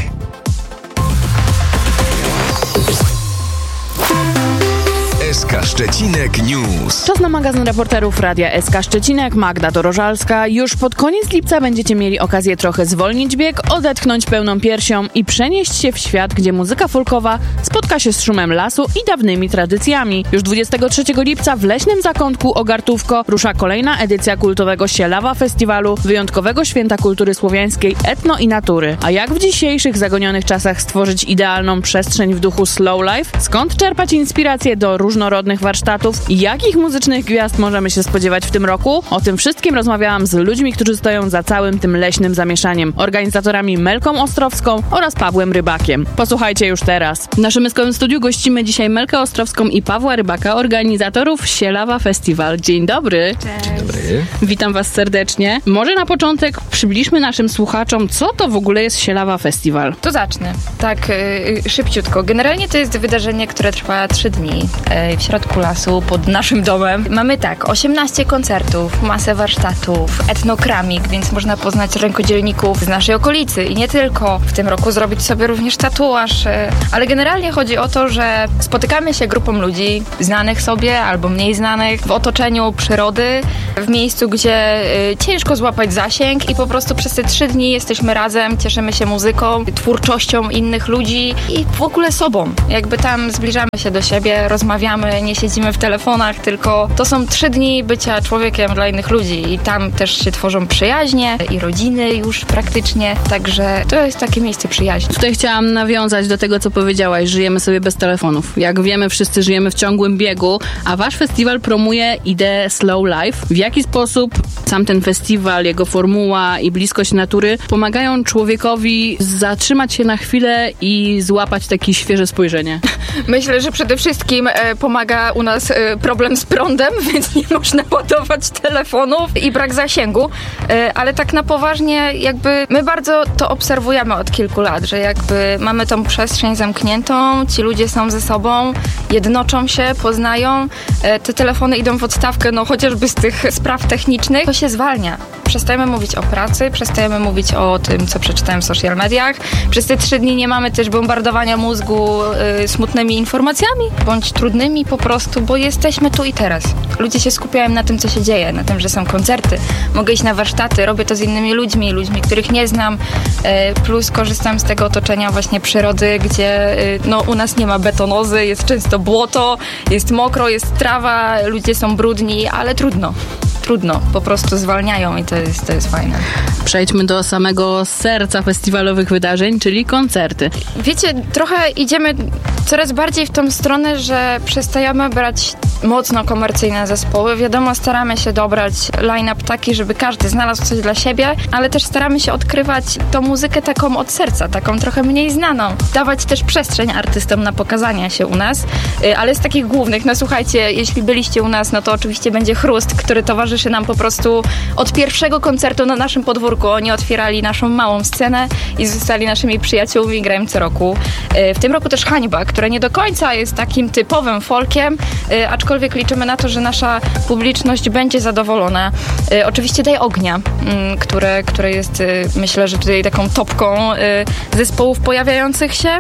S K Szczecinek News. Czas na magazyn reporterów Radia S K Szczecinek. Magda Dorożalska. Już pod koniec lipca będziecie mieli okazję trochę zwolnić bieg, odetchnąć pełną piersią i przenieść się w świat, gdzie muzyka folkowa spotka się z szumem lasu i dawnymi tradycjami. Już dwudziestego trzeciego lipca w leśnym zakątku Ogartówko rusza kolejna edycja kultowego Sielawa Festiwalu, wyjątkowego święta kultury słowiańskiej, etno i natury. A jak w dzisiejszych zagonionych czasach stworzyć idealną przestrzeń w duchu slow life? Skąd czerpać inspiracje do różnorodnych warsztatów? Jakich muzycznych gwiazd możemy się spodziewać w tym roku? O tym wszystkim rozmawiałam z ludźmi, którzy stoją za całym tym leśnym zamieszaniem. Organizatorami Melką Ostrowską oraz Pawłem Rybakiem. Posłuchajcie już teraz. W naszym myskowym studiu gościmy dzisiaj Melkę Ostrowską i Pawła Rybaka, organizatorów Sielawa Festival. Dzień dobry. Cześć. Dzień dobry. Witam was serdecznie. Może na początek przybliżmy naszym słuchaczom, co to w ogóle jest Sielawa Festival. To zacznę. Tak, yy, szybciutko. Generalnie to jest wydarzenie, które trwa trzy dni yy, w środku lasu, pod naszym domem. Mamy tak, osiemnaście koncertów, masę warsztatów, etnokramik, więc można poznać rękodzielników z naszej okolicy i nie tylko. W tym roku zrobić sobie również tatuaż, yy, ale generalnie chodzi o to, że spotykamy się grupą ludzi, znanych sobie albo mniej znanych, w otoczeniu przyrody, w miejscu, gdzie yy, ciężko złapać zasięg i po prostu przez te trzy dni jesteśmy razem, cieszymy się muzyką, twórczością innych ludzi i w ogóle sobą. Jakby tam zbliżamy się do siebie, rozmawiamy, nie siedzimy w telefonach, tylko to są trzy dni bycia człowiekiem dla innych ludzi i tam też się tworzą przyjaźnie i rodziny już praktycznie, także to jest takie miejsce przyjaźni. Tutaj chciałam nawiązać do tego, co powiedziałaś, żyjemy sobie bez telefonów. Jak wiemy, wszyscy żyjemy w ciągłym biegu, a wasz festiwal promuje ideę slow life. W jaki sposób sam ten festiwal, jego formuła i bliskość natury pomagają człowiekowi zatrzymać się na chwilę i złapać takie świeże spojrzenie? Myślę, że przede wszystkim e, pomaga u nas e, problem z prądem, więc nie można ładować telefonów i brak zasięgu, e, ale tak na poważnie jakby my bardzo to obserwujemy od kilku lat, że jakby mamy tą przestrzeń zamkniętą, ci ludzie są ze sobą, jednoczą się, poznają, e, te telefony idą w odstawkę, no chociażby z tych spraw technicznych, to się zwalnia. Przestajemy mówić o pracy, przestajemy mówić o tym, co przeczytałem w social mediach. Przez te trzy dni nie mamy też bombardowania mózgu y, smutnymi informacjami, bądź trudnymi po prostu, bo jesteśmy tu i teraz. Ludzie się skupiają na tym, co się dzieje, na tym, że są koncerty. Mogę iść na warsztaty, robię to z innymi ludźmi, ludźmi, których nie znam, y, plus korzystam z tego otoczenia właśnie przyrody, gdzie y, no, u nas nie ma betonozy, jest często błoto, jest mokro, jest trawa, ludzie są brudni, ale trudno. Trudno, po prostu zwalniają i to jest, to jest fajne. Przejdźmy do samego serca festiwalowych wydarzeń, czyli koncerty. Wiecie, trochę idziemy coraz bardziej w tą stronę, że przestajemy brać mocno komercyjne zespoły. Wiadomo, staramy się dobrać line-up taki, żeby każdy znalazł coś dla siebie, ale też staramy się odkrywać tą muzykę taką od serca, taką trochę mniej znaną. Dawać też przestrzeń artystom na pokazania się u nas, ale z takich głównych, no słuchajcie, jeśli byliście u nas, no to oczywiście będzie Chrust, który towarzyszy nam po prostu od pierwszego koncertu na naszym podwórku. Oni otwierali naszą małą scenę i zostali naszymi przyjaciółmi i grają co roku. W tym roku też Hańba, która nie do końca jest takim typowym folkiem, aczkolwiek liczymy na to, że nasza publiczność będzie zadowolona. Oczywiście Daj Ognia, które, które jest, myślę, że tutaj taką topką zespołów pojawiających się.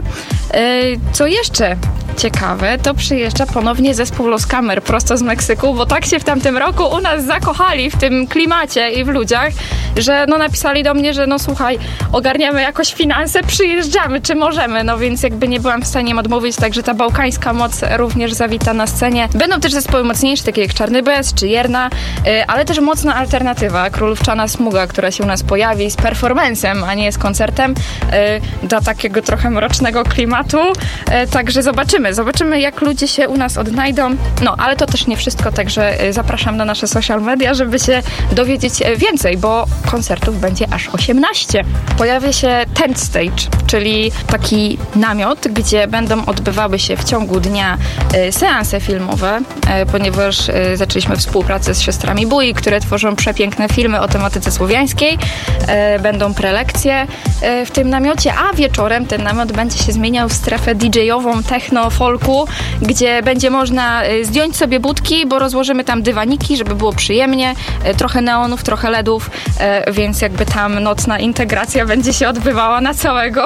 Co jeszcze ciekawe, to przyjeżdża ponownie zespół Los Camer prosto z Meksyku, bo tak się w tamtym roku u nas zakochali w tym klimacie i w ludziach, że no napisali do mnie, że no słuchaj, ogarniamy jakoś finanse, przyjeżdżamy, czy możemy, no więc jakby nie byłam w stanie im odmówić, także ta bałkańska moc również zawita na scenie. Będą też zespoły mocniejsze, takie jak Czarny Bez czy Jerna, ale też mocna alternatywa, Królówczana Smuga, która się u nas pojawi z performancem, a nie z koncertem, dla takiego trochę mrocznego klimatu, także zobaczymy, zobaczymy, zobaczymy jak ludzie się u nas odnajdą. No, ale to też nie wszystko, także zapraszam na nasze social media, żeby się dowiedzieć więcej, bo koncertów będzie aż osiemnaście. Pojawia się tent stage, czyli taki namiot, gdzie będą odbywały się w ciągu dnia seanse filmowe, ponieważ zaczęliśmy współpracę z siostrami Bui, które tworzą przepiękne filmy o tematyce słowiańskiej. Będą prelekcje w tym namiocie, a wieczorem ten namiot będzie się zmieniał w strefę didżejową, techno, folku, gdzie będzie można zdjąć sobie budki, bo rozłożymy tam dywaniki, żeby było przyjemnie, trochę neonów, trochę ledów, więc jakby tam nocna integracja będzie się odbywała na całego.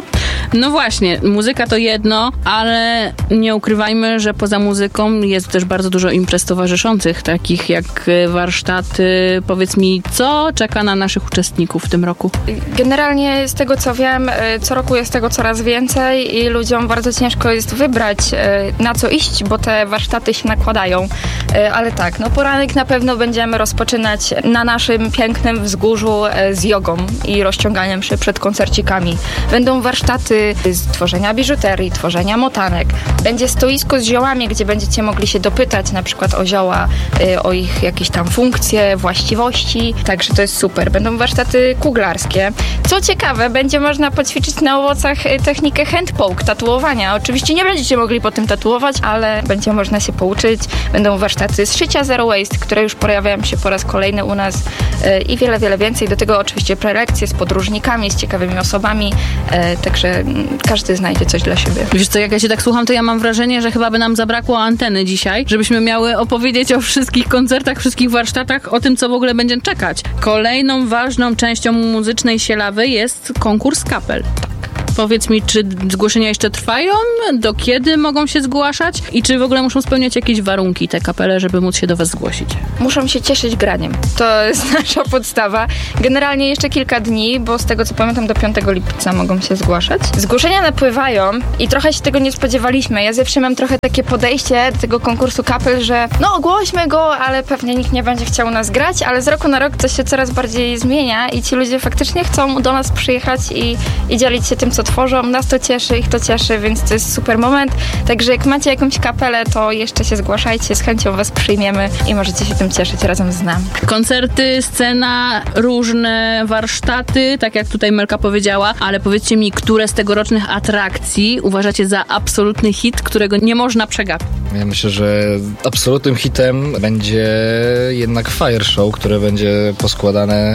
No właśnie, muzyka to jedno, ale nie ukrywajmy, że poza muzyką jest też bardzo dużo imprez towarzyszących, takich jak warsztaty. Powiedz mi, co czeka na naszych uczestników w tym roku? Generalnie z tego co wiem, co roku jest tego coraz więcej i ludziom bardzo ciężko jest wybrać, na co iść, bo te warsztaty się nakładają. Ale tak, no poranek na pewno będziemy rozpoczynać na naszym pięknym wzgórzu z jogą i rozciąganiem się przed koncercikami. Będą warsztaty z tworzenia biżuterii, tworzenia motanek. Będzie stoisko z ziołami, gdzie będziecie mogli się dopytać na przykład o zioła, o ich jakieś tam funkcje, właściwości. Także to jest super. Będą warsztaty kuglarskie. Co ciekawe, będzie można poćwiczyć na owocach technikę handpoke, tatuowania. Oczywiście nie będziecie mogli po tym tatuować, ale będzie można się pouczyć. Będą warsztaty z szycia zero waste, które już pojawiają się po raz kolejny u nas i wiele, wiele więcej. Do tego oczywiście prelekcje z podróżnikami, z ciekawymi osobami. Także każdy znajdzie coś dla siebie. Wiesz co, jak ja się tak słucham, to ja mam wrażenie, że chyba by nam zabrakło anteny dzisiaj, żebyśmy miały opowiedzieć o wszystkich koncertach, wszystkich warsztatach, o tym, co w ogóle będzie czekać. Kolejną ważną częścią muzycznej sielawy jest konkurs kapel. Powiedz mi, czy zgłoszenia jeszcze trwają? Do kiedy mogą się zgłaszać? I czy w ogóle muszą spełniać jakieś warunki te kapele, żeby móc się do was zgłosić? Muszą się cieszyć graniem. To jest nasza podstawa. Generalnie jeszcze kilka dni, bo z tego co pamiętam do piątego lipca mogą się zgłaszać. Zgłoszenia napływają i trochę się tego nie spodziewaliśmy. Ja zawsze mam trochę takie podejście do tego konkursu kapel, że no ogłośmy go, ale pewnie nikt nie będzie chciał nas grać, ale z roku na rok to się coraz bardziej zmienia i ci ludzie faktycznie chcą do nas przyjechać i, i dzielić się tym, co tworzą. Nas to cieszy, ich to cieszy, więc to jest super moment. Także jak macie jakąś kapelę, to jeszcze się zgłaszajcie, z chęcią was przyjmiemy i możecie się tym cieszyć razem z nami. Koncerty, scena, różne warsztaty, tak jak tutaj Melka powiedziała, ale powiedzcie mi, które z tegorocznych atrakcji uważacie za absolutny hit, którego nie można przegapić? Ja myślę, że absolutnym hitem będzie jednak Fire Show, które będzie poskładane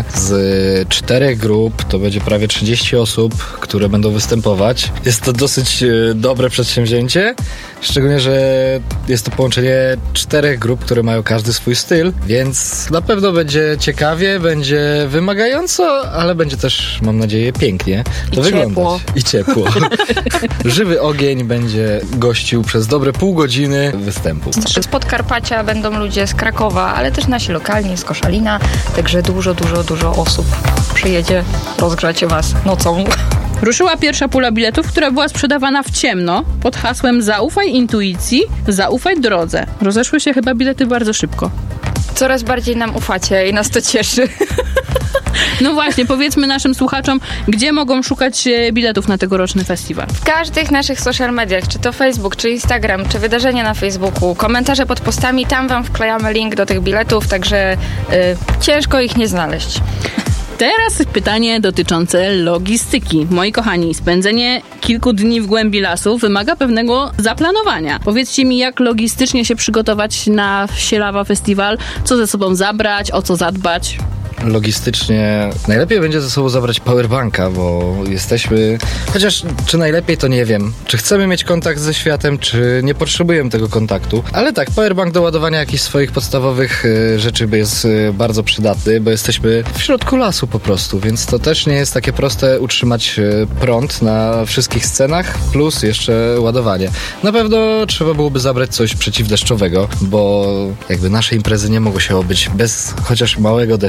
z czterech grup. To będzie prawie trzydzieści osób, które będą występować. Jest to dosyć dobre przedsięwzięcie, szczególnie, że jest to połączenie czterech grup, które mają każdy swój styl, więc na pewno będzie ciekawie, będzie wymagająco, ale będzie też, mam nadzieję, pięknie to I wyglądać. Ciepło. I ciepło. Żywy ogień będzie gościł przez dobre pół godziny występu. Z Podkarpacia będą ludzie z Krakowa, ale też nasi lokalni, z Koszalina, także dużo, dużo, dużo osób przyjedzie rozgrzać was nocą. Ruszyła pierwsza pula biletów, która była sprzedawana w ciemno pod hasłem zaufaj intuicji, zaufaj drodze. Rozeszły się chyba bilety bardzo szybko. Coraz bardziej nam ufacie i nas to cieszy. No właśnie, powiedzmy naszym słuchaczom, gdzie mogą szukać biletów na tegoroczny festiwal. W każdych naszych social mediach, czy to Facebook, czy Instagram, czy wydarzenia na Facebooku, komentarze pod postami, tam wam wklejamy link do tych biletów, także y, ciężko ich nie znaleźć. Teraz pytanie dotyczące logistyki. Moi kochani, spędzenie kilku dni w głębi lasu wymaga pewnego zaplanowania. Powiedzcie mi, jak logistycznie się przygotować na Sielawa Festiwal, co ze sobą zabrać, o co zadbać? Logistycznie najlepiej będzie ze sobą zabrać powerbanka, bo jesteśmy, chociaż czy najlepiej to nie wiem, czy chcemy mieć kontakt ze światem, czy nie potrzebujemy tego kontaktu, ale tak, powerbank do ładowania jakichś swoich podstawowych y, rzeczy jest y, bardzo przydatny, bo jesteśmy w środku lasu po prostu, więc to też nie jest takie proste utrzymać y, prąd na wszystkich scenach, plus jeszcze ładowanie. Na pewno trzeba byłoby zabrać coś przeciwdeszczowego, bo jakby nasze imprezy nie mogą się obyć bez chociaż małego deszczyku.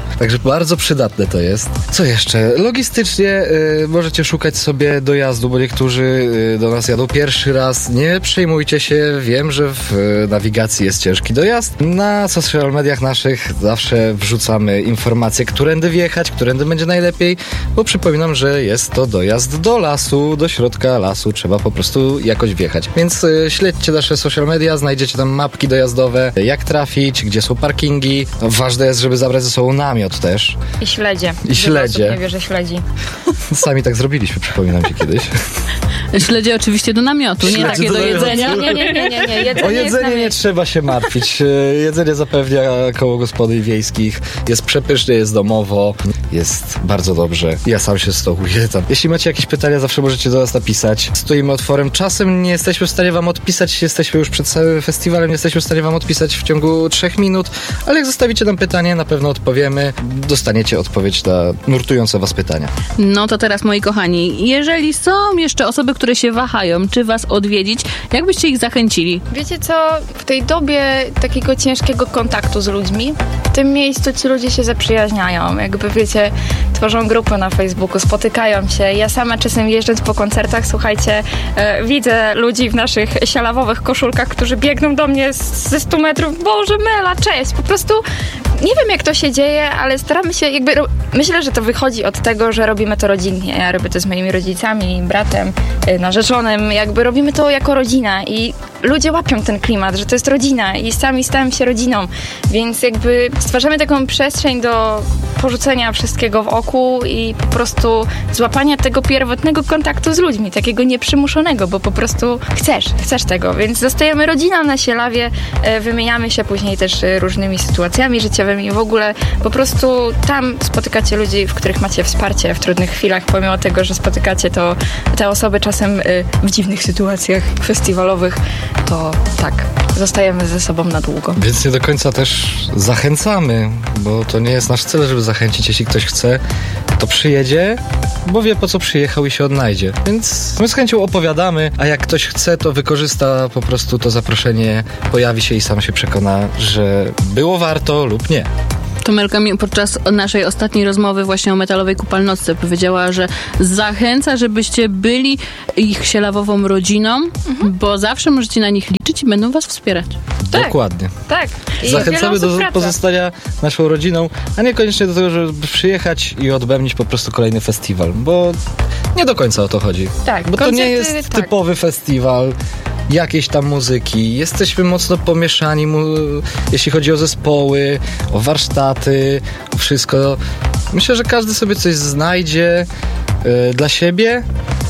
Także bardzo przydatne to jest. Co jeszcze? Logistycznie y, możecie szukać sobie dojazdu, bo niektórzy y, do nas jadą pierwszy raz. Nie przejmujcie się, wiem, że w y, nawigacji jest ciężki dojazd. Na social mediach naszych zawsze wrzucamy informacje, którędy wjechać, którędy będzie najlepiej, bo przypominam, że jest to dojazd do lasu, do środka lasu, trzeba po prostu jakoś wjechać. Więc y, śledźcie nasze social media, znajdziecie tam mapki dojazdowe, jak trafić, gdzie są parkingi. No, ważne jest, żeby zabrać ze sobą namiot też. I śledzie. I śledzie. Osób nie wie, że śledzi. Sami tak zrobiliśmy, przypominam ci kiedyś. Śledzie oczywiście do namiotu, nie Śledzie takie do do jedzenia. Nie, nie, nie, nie, nie. Jedzenie O jedzenie nie trzeba się martwić. Jedzenie zapewnia koło gospodyń wiejskich. Jest przepysznie, jest domowo. Jest bardzo dobrze. Ja sam się stołuję tam. Jeśli macie jakieś pytania, zawsze możecie do nas napisać. Stoimy otworem. Czasem nie jesteśmy w stanie wam odpisać. Jesteśmy już przed całym festiwalem. Nie jesteśmy w stanie wam odpisać w ciągu trzech minut. Ale jak zostawicie nam pytanie, na pewno odpowiemy. Dostaniecie odpowiedź na nurtujące was pytania. No to teraz, moi kochani, jeżeli są jeszcze osoby, które się wahają, czy was odwiedzić, jak byście ich zachęcili? Wiecie co, w tej dobie takiego ciężkiego kontaktu z ludźmi, w tym miejscu ci ludzie się zaprzyjaźniają. Jakby wiecie, tworzą grupy na Facebooku, spotykają się. Ja sama czasem jeżdżąc po koncertach, słuchajcie, e, widzę ludzi w naszych sialawowych koszulkach, którzy biegną do mnie z, ze stu metrów. Boże, Mela, cześć! Po prostu nie wiem, jak to się dzieje, ale staramy się jakby... Myślę, że to wychodzi od tego, że robimy to rodzinnie. Ja robię to z moimi rodzicami, bratem, narzeczonym. Jakby robimy to jako rodzina i ludzie łapią ten klimat, że to jest rodzina i sami stałem się rodziną. Więc jakby stwarzamy taką przestrzeń do porzucenia wszystkiego w oku i po prostu złapania tego pierwotnego kontaktu z ludźmi, takiego nieprzymuszonego, bo po prostu chcesz, chcesz tego. Więc zostajemy rodziną na Sielawie, wymieniamy się później też różnymi sytuacjami życiowymi i w ogóle po prostu tam spotykacie ludzi, w których macie wsparcie w trudnych chwilach, pomimo tego, że spotykacie to te osoby czasem w dziwnych sytuacjach festiwalowych, to tak, zostajemy ze sobą na długo. Więc nie do końca też zachęcamy, bo to nie jest nasz cel, żeby zachęcić. Jeśli ktoś chce, to przyjedzie, bo wie, po co przyjechał i się odnajdzie. Więc my z chęcią opowiadamy, a jak ktoś chce, to wykorzysta po prostu to zaproszenie, pojawi się i sam się przekona, że było warto lub nie. Tomelka mi podczas naszej ostatniej rozmowy właśnie o metalowej kupalnocce powiedziała, że zachęca, żebyście byli ich sielawową rodziną, mhm. bo zawsze możecie na nich liczyć i będą was wspierać. Tak, dokładnie. Tak. I zachęcamy do praca. pozostania naszą rodziną, a niekoniecznie do tego, żeby przyjechać i odbębnić po prostu kolejny festiwal, bo nie do końca o to chodzi. Tak, bo to nie jest tak. typowy festiwal jakiejś tam muzyki. Jesteśmy mocno pomieszani, mu, jeśli chodzi o zespoły, o warsztaty, o wszystko. Myślę, że każdy sobie coś znajdzie y, dla siebie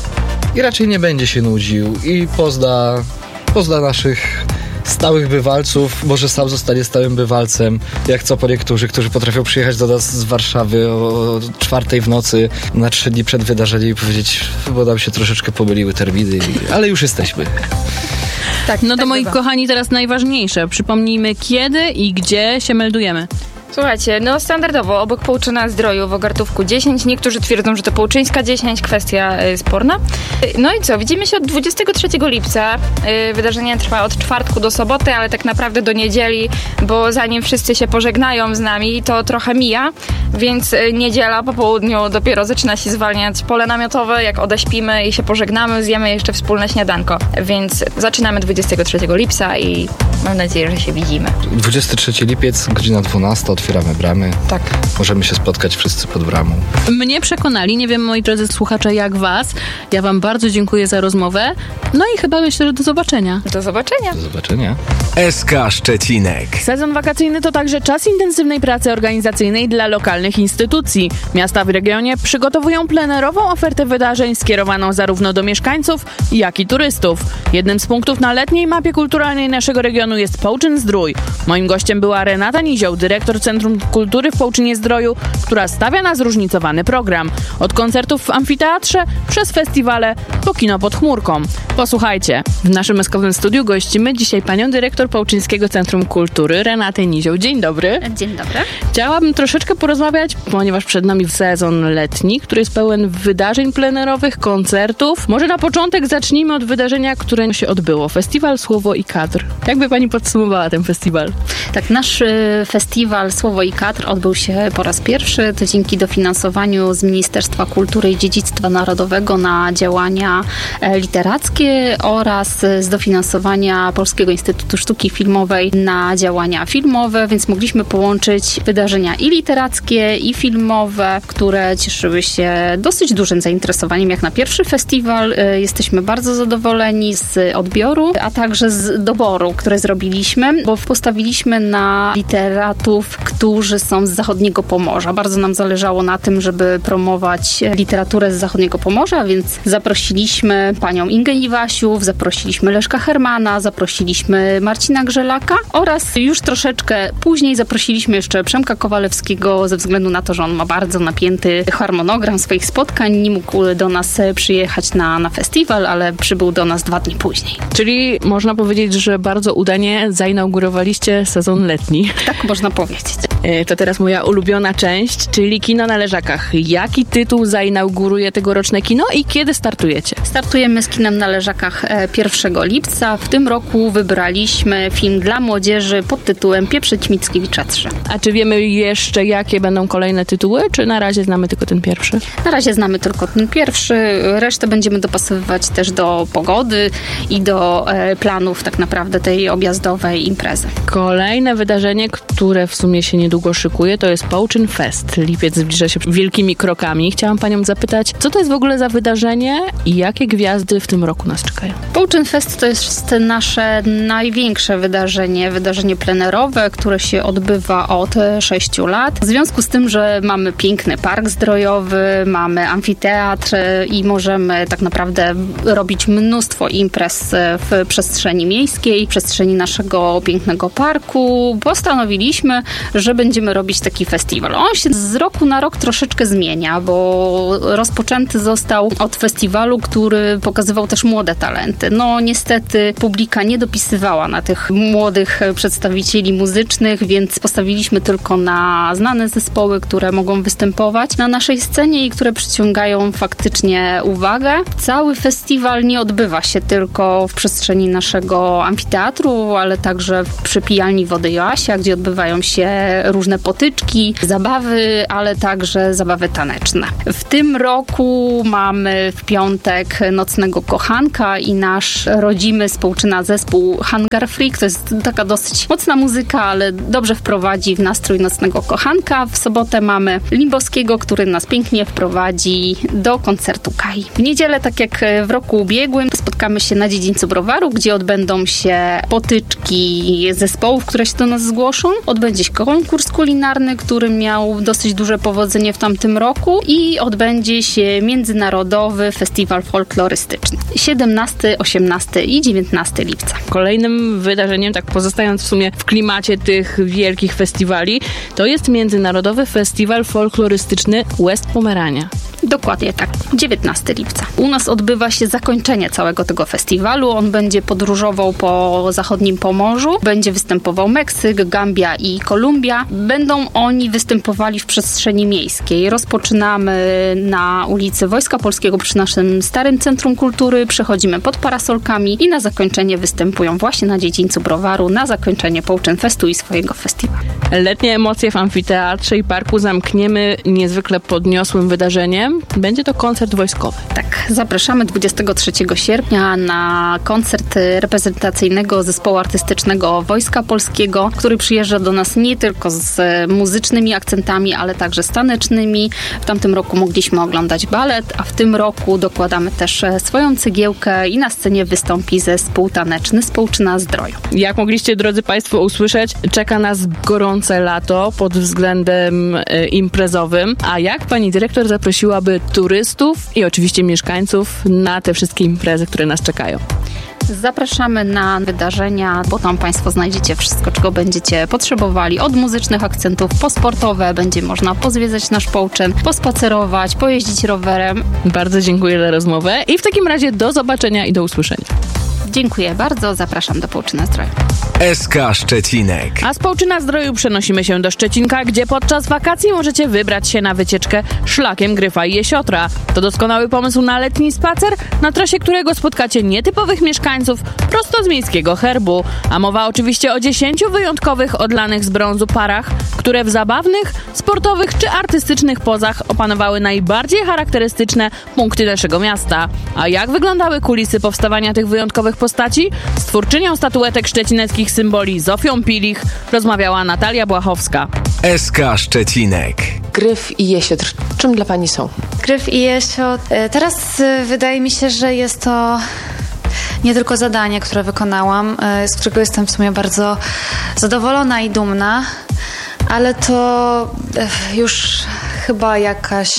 i raczej nie będzie się nudził i pozna, pozna naszych stałych bywalców, może sam zostanie stałym bywalcem, jak co po niektórzy, którzy potrafią przyjechać do nas z Warszawy o czwartej w nocy na trzy dni przed wydarzeniem i powiedzieć, bo nam się troszeczkę pomyliły terminy, ale już jesteśmy. Tak, no to tak moi bywa. kochani, teraz najważniejsze. Przypomnijmy, kiedy i gdzie się meldujemy. Słuchajcie, no standardowo obok Połczyna Zdroju w Ogartówku dziesięć. Niektórzy twierdzą, że to Połczyńska dziesięć, kwestia y, sporna. Y, no i co, widzimy się od dwudziestego trzeciego lipca. Y, wydarzenie trwa od czwartku do soboty, ale tak naprawdę do niedzieli, bo zanim wszyscy się pożegnają z nami, to trochę mija, więc y, niedziela po południu dopiero zaczyna się zwalniać pole namiotowe, jak odeśpimy i się pożegnamy, zjemy jeszcze wspólne śniadanko. Więc zaczynamy dwudziestego trzeciego lipca i mam nadzieję, że się widzimy. dwudziestego trzeciego lipiec, godzina dwunasta, otwieramy bramy. Tak. Możemy się spotkać wszyscy pod bramą. Mnie przekonali, nie wiem, moi drodzy słuchacze, jak was. Ja wam bardzo dziękuję za rozmowę. No i chyba myślę, że do zobaczenia. Do zobaczenia. Do zobaczenia. S K Szczecinek. Sezon wakacyjny to także czas intensywnej pracy organizacyjnej dla lokalnych instytucji. Miasta w regionie przygotowują plenerową ofertę wydarzeń skierowaną zarówno do mieszkańców, jak i turystów. Jednym z punktów na letniej mapie kulturalnej naszego regionu jest Połczyn Zdrój. Moim gościem była Renata Nizioł, dyrektor Centrum Kultury w Połczynie Zdroju, która stawia na zróżnicowany program. Od koncertów w amfiteatrze, przez festiwale, po kino pod chmurką. Posłuchajcie, w naszym eskowym studiu gościmy dzisiaj panią dyrektor Połczyńskiego Centrum Kultury, Renatę Nizioł. Dzień dobry. Dzień dobry. Chciałabym troszeczkę porozmawiać, ponieważ przed nami sezon letni, który jest pełen wydarzeń plenerowych, koncertów. Może na początek zacznijmy od wydarzenia, które się odbyło. Festiwal Słowo i Kadr. Jak by pani podsumowała ten festiwal? Tak, nasz y, festiwal Słowo i Kadr odbył się po raz pierwszy. To dzięki dofinansowaniu z Ministerstwa Kultury i Dziedzictwa Narodowego na działania literackie oraz z dofinansowania Polskiego Instytutu Sztuki Filmowej na działania filmowe, więc mogliśmy połączyć wydarzenia i literackie, i filmowe, które cieszyły się dosyć dużym zainteresowaniem jak na pierwszy festiwal. Jesteśmy bardzo zadowoleni z odbioru, a także z doboru, które zrobiliśmy, bo postawiliśmy na literatów, którzy są z zachodniego Pomorza. Bardzo nam zależało na tym, żeby promować literaturę z zachodniego Pomorza, więc zaprosiliśmy panią Ingę Iwasiów, zaprosiliśmy Leszka Hermana, zaprosiliśmy Marcina Grzelaka oraz już troszeczkę później zaprosiliśmy jeszcze Przemka Kowalewskiego ze względu na to, że on ma bardzo napięty harmonogram swoich spotkań. Nie mógł do nas przyjechać na, na festiwal, ale przybył do nas dwa dni później. Czyli można powiedzieć, że bardzo udanie zainaugurowaliście sezon letni. Tak można powiedzieć. To teraz moja ulubiona część, czyli kino na Leżakach. Jaki tytuł zainauguruje tegoroczne kino i kiedy startujecie? Startujemy z kinem na Leżakach pierwszego lipca. W tym roku wybraliśmy film dla młodzieży pod tytułem Pieprzyć Mickiewicza trzy. A czy wiemy jeszcze, jakie będą kolejne tytuły, czy na razie znamy tylko ten pierwszy? Na razie znamy tylko ten pierwszy. Resztę będziemy dopasowywać też do pogody i do e, planów tak naprawdę tej objazdowej imprezy. Kolejne wydarzenie, które w sumie się niedługo szykuje, to jest Połczyn Fest. Lipiec zbliża się wielkimi krokami. Chciałam panią zapytać, co to jest w ogóle za wydarzenie i jakie gwiazdy w tym roku nas czekają? Połczyn Fest to jest nasze największe wydarzenie, wydarzenie plenerowe, które się odbywa od sześciu lat. W związku z tym, że mamy piękny park zdrojowy, mamy amfiteatr i możemy tak naprawdę robić mnóstwo imprez w przestrzeni miejskiej, w przestrzeni naszego pięknego parku, postanowiliśmy, że będziemy robić taki festiwal. On się z roku na rok troszeczkę zmienia, bo rozpoczęty został od festiwalu, który pokazywał też młode talenty. No niestety publika nie dopisywała na tych młodych przedstawicieli muzycznych, więc postawiliśmy tylko na znane zespoły, które mogą występować na naszej scenie i które przyciągają faktycznie uwagę. Cały festiwal nie odbywa się tylko w przestrzeni naszego amfiteatru, ale także przy pijalni Wody Joasia, gdzie odbywają się różne potyczki, zabawy, ale także zabawy taneczne. W tym roku mamy w piątek Nocnego Kochanka i nasz rodzimy z Połczyna zespół Hangar Freak. To jest taka dosyć mocna muzyka, ale dobrze wprowadzi w nastrój Nocnego Kochanka. W sobotę mamy Limbowskiego, który nas pięknie wprowadzi do koncertu Kai. W niedzielę, tak jak w roku ubiegłym, spotkamy się na dziedzińcu Browaru, gdzie odbędą się potyczki zespołów, które się do nas zgłoszą. Odbędzie się konkurs kulinarny, który miał dosyć duże powodzenie w tamtym roku i odbędzie się międzynarodowy festiwal folklorystyczny. siedemnastego, osiemnastego i dziewiętnastego lipca. Kolejnym wydarzeniem, tak pozostając w sumie w klimacie tych wielkich festiwali, to jest Międzynarodowy Festiwal Folklorystyczny West Pomerania. Dokładnie tak, dziewiętnastego lipca. U nas odbywa się zakończenie całego tego festiwalu. On będzie podróżował po zachodnim Pomorzu. Będzie występował Meksyk, Gambia i Kolumbia. Będą oni występowali w przestrzeni miejskiej. Rozpoczynamy na ulicy Wojska Polskiego przy naszym starym Centrum Kultury. Przechodzimy pod parasolkami i na zakończenie występują właśnie na dziedzińcu Browaru, na zakończenie Połczyn Festu i swojego festiwalu. Letnie emocje w amfiteatrze i parku zamkniemy niezwykle podniosłym wydarzeniem. Będzie to koncert wojskowy. Tak, zapraszamy dwudziestego trzeciego sierpnia na koncert reprezentacyjnego zespołu artystycznego Wojska Polskiego, który przyjeżdża do nas nie tylko z muzycznymi akcentami, ale także z tanecznymi. W tamtym roku mogliśmy oglądać balet, a w tym roku dokładamy też swoją cegiełkę i na scenie wystąpi zespół taneczny z Połczyna Zdroju. Jak mogliście, drodzy Państwo, usłyszeć, czeka nas gorące lato pod względem e, imprezowym. A jak pani dyrektor zaprosiłaby turystów i oczywiście mieszkańców na te wszystkie imprezy, które nas czekają? Zapraszamy na wydarzenia, bo tam Państwo znajdziecie wszystko, czego będziecie potrzebowali. Od muzycznych akcentów po sportowe. Będzie można pozwiedzać nasz Połczyn, pospacerować, pojeździć rowerem. Bardzo dziękuję za rozmowę i w takim razie do zobaczenia i do usłyszenia. Dziękuję bardzo, zapraszam do Połczyna Zdroju. S K Szczecinek. A z Połczyna Zdroju przenosimy się do Szczecinka, gdzie podczas wakacji możecie wybrać się na wycieczkę szlakiem Gryfa i Jesiotra. To doskonały pomysł na letni spacer, na trasie którego spotkacie nietypowych mieszkańców prosto z miejskiego herbu. A mowa oczywiście o dziesięciu wyjątkowych odlanych z brązu parach, które w zabawnych, sportowych czy artystycznych pozach opanowały najbardziej charakterystyczne punkty naszego miasta. A jak wyglądały kulisy powstawania tych wyjątkowych postaci? Z twórczynią statuetek szczecineckich symboli Zofią Pilich rozmawiała Natalia Błachowska. S K Szczecinek. Gryf i Jesiotr. Czym dla pani są? Gryf i Jesiotr. Teraz wydaje mi się, że jest to nie tylko zadanie, które wykonałam, z którego jestem w sumie bardzo zadowolona i dumna, ale to już chyba jakaś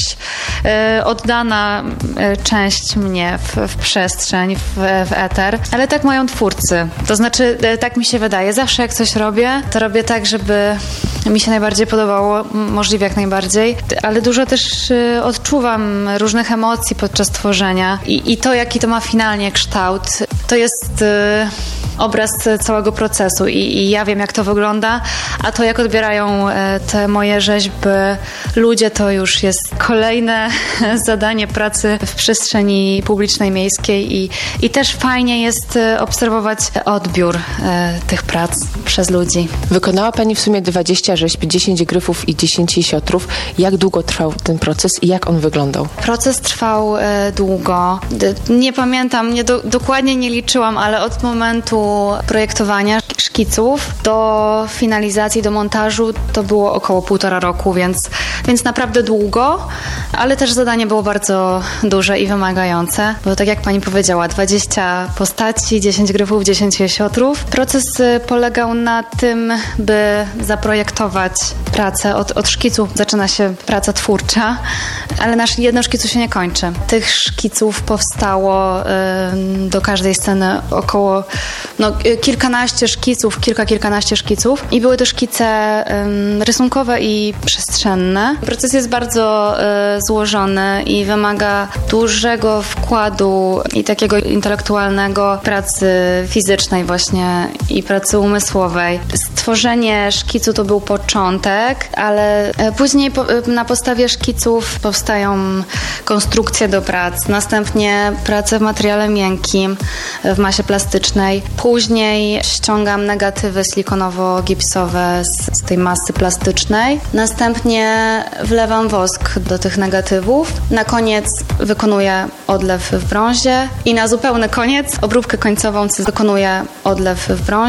e, oddana e, część mnie w, w przestrzeń, w, w eter, ale tak mają twórcy. To znaczy, e, tak mi się wydaje. Zawsze jak coś robię, to robię tak, żeby mi się najbardziej podobało, możliwie jak najbardziej, ale dużo też e, odczuwam różnych emocji podczas tworzenia i, i to, jaki to ma finalnie kształt, to jest e, obraz całego procesu I, i ja wiem, jak to wygląda, a to, jak odbierają e, te moje rzeźby ludzie, to już jest kolejne zadanie pracy w przestrzeni publicznej, miejskiej i, i też fajnie jest obserwować odbiór e, tych prac przez ludzi. Wykonała pani w sumie dwadzieścia rzeźb, dziesięć gryfów i dziesięć jesiotrów. Jak długo trwał ten proces i jak on wyglądał? Proces trwał e, długo. D- nie pamiętam, nie do, dokładnie nie liczyłam, ale od momentu projektowania szkiców do finalizacji, do montażu to było około półtora roku, więc, więc naprawdę długo, ale też zadanie było bardzo duże i wymagające, bo tak jak pani powiedziała, dwadzieścia postaci, dziesięć gryfów, dziesięć jesiotrów. Proces polegał na tym, by zaprojektować pracę. Od, od szkicu zaczyna się praca twórcza, ale nasz jedno szkicu się nie kończy. Tych szkiców powstało y, do każdej sceny około no, kilkanaście szkiców, kilka, kilkanaście szkiców i były to szkice y, rysunkowe i przestrzenne. Proces jest bardzo y, złożony i wymaga dużego wkładu i takiego intelektualnego pracy fizycznej właśnie i pracy umysłowej. Stworzenie szkicu to był początek, ale później po, na podstawie szkiców powstają konstrukcje do prac, następnie prace w materiale miękkim, w masie plastycznej. Później ściągam negatywy silikonowo-gipsowe z, z tej masy plastycznej. Następnie wlewam wosk do tych negatywów. Na koniec wykonuję odlew w brązie i na zupełny koniec obróbkę końcową wykonuję odlew w brązie.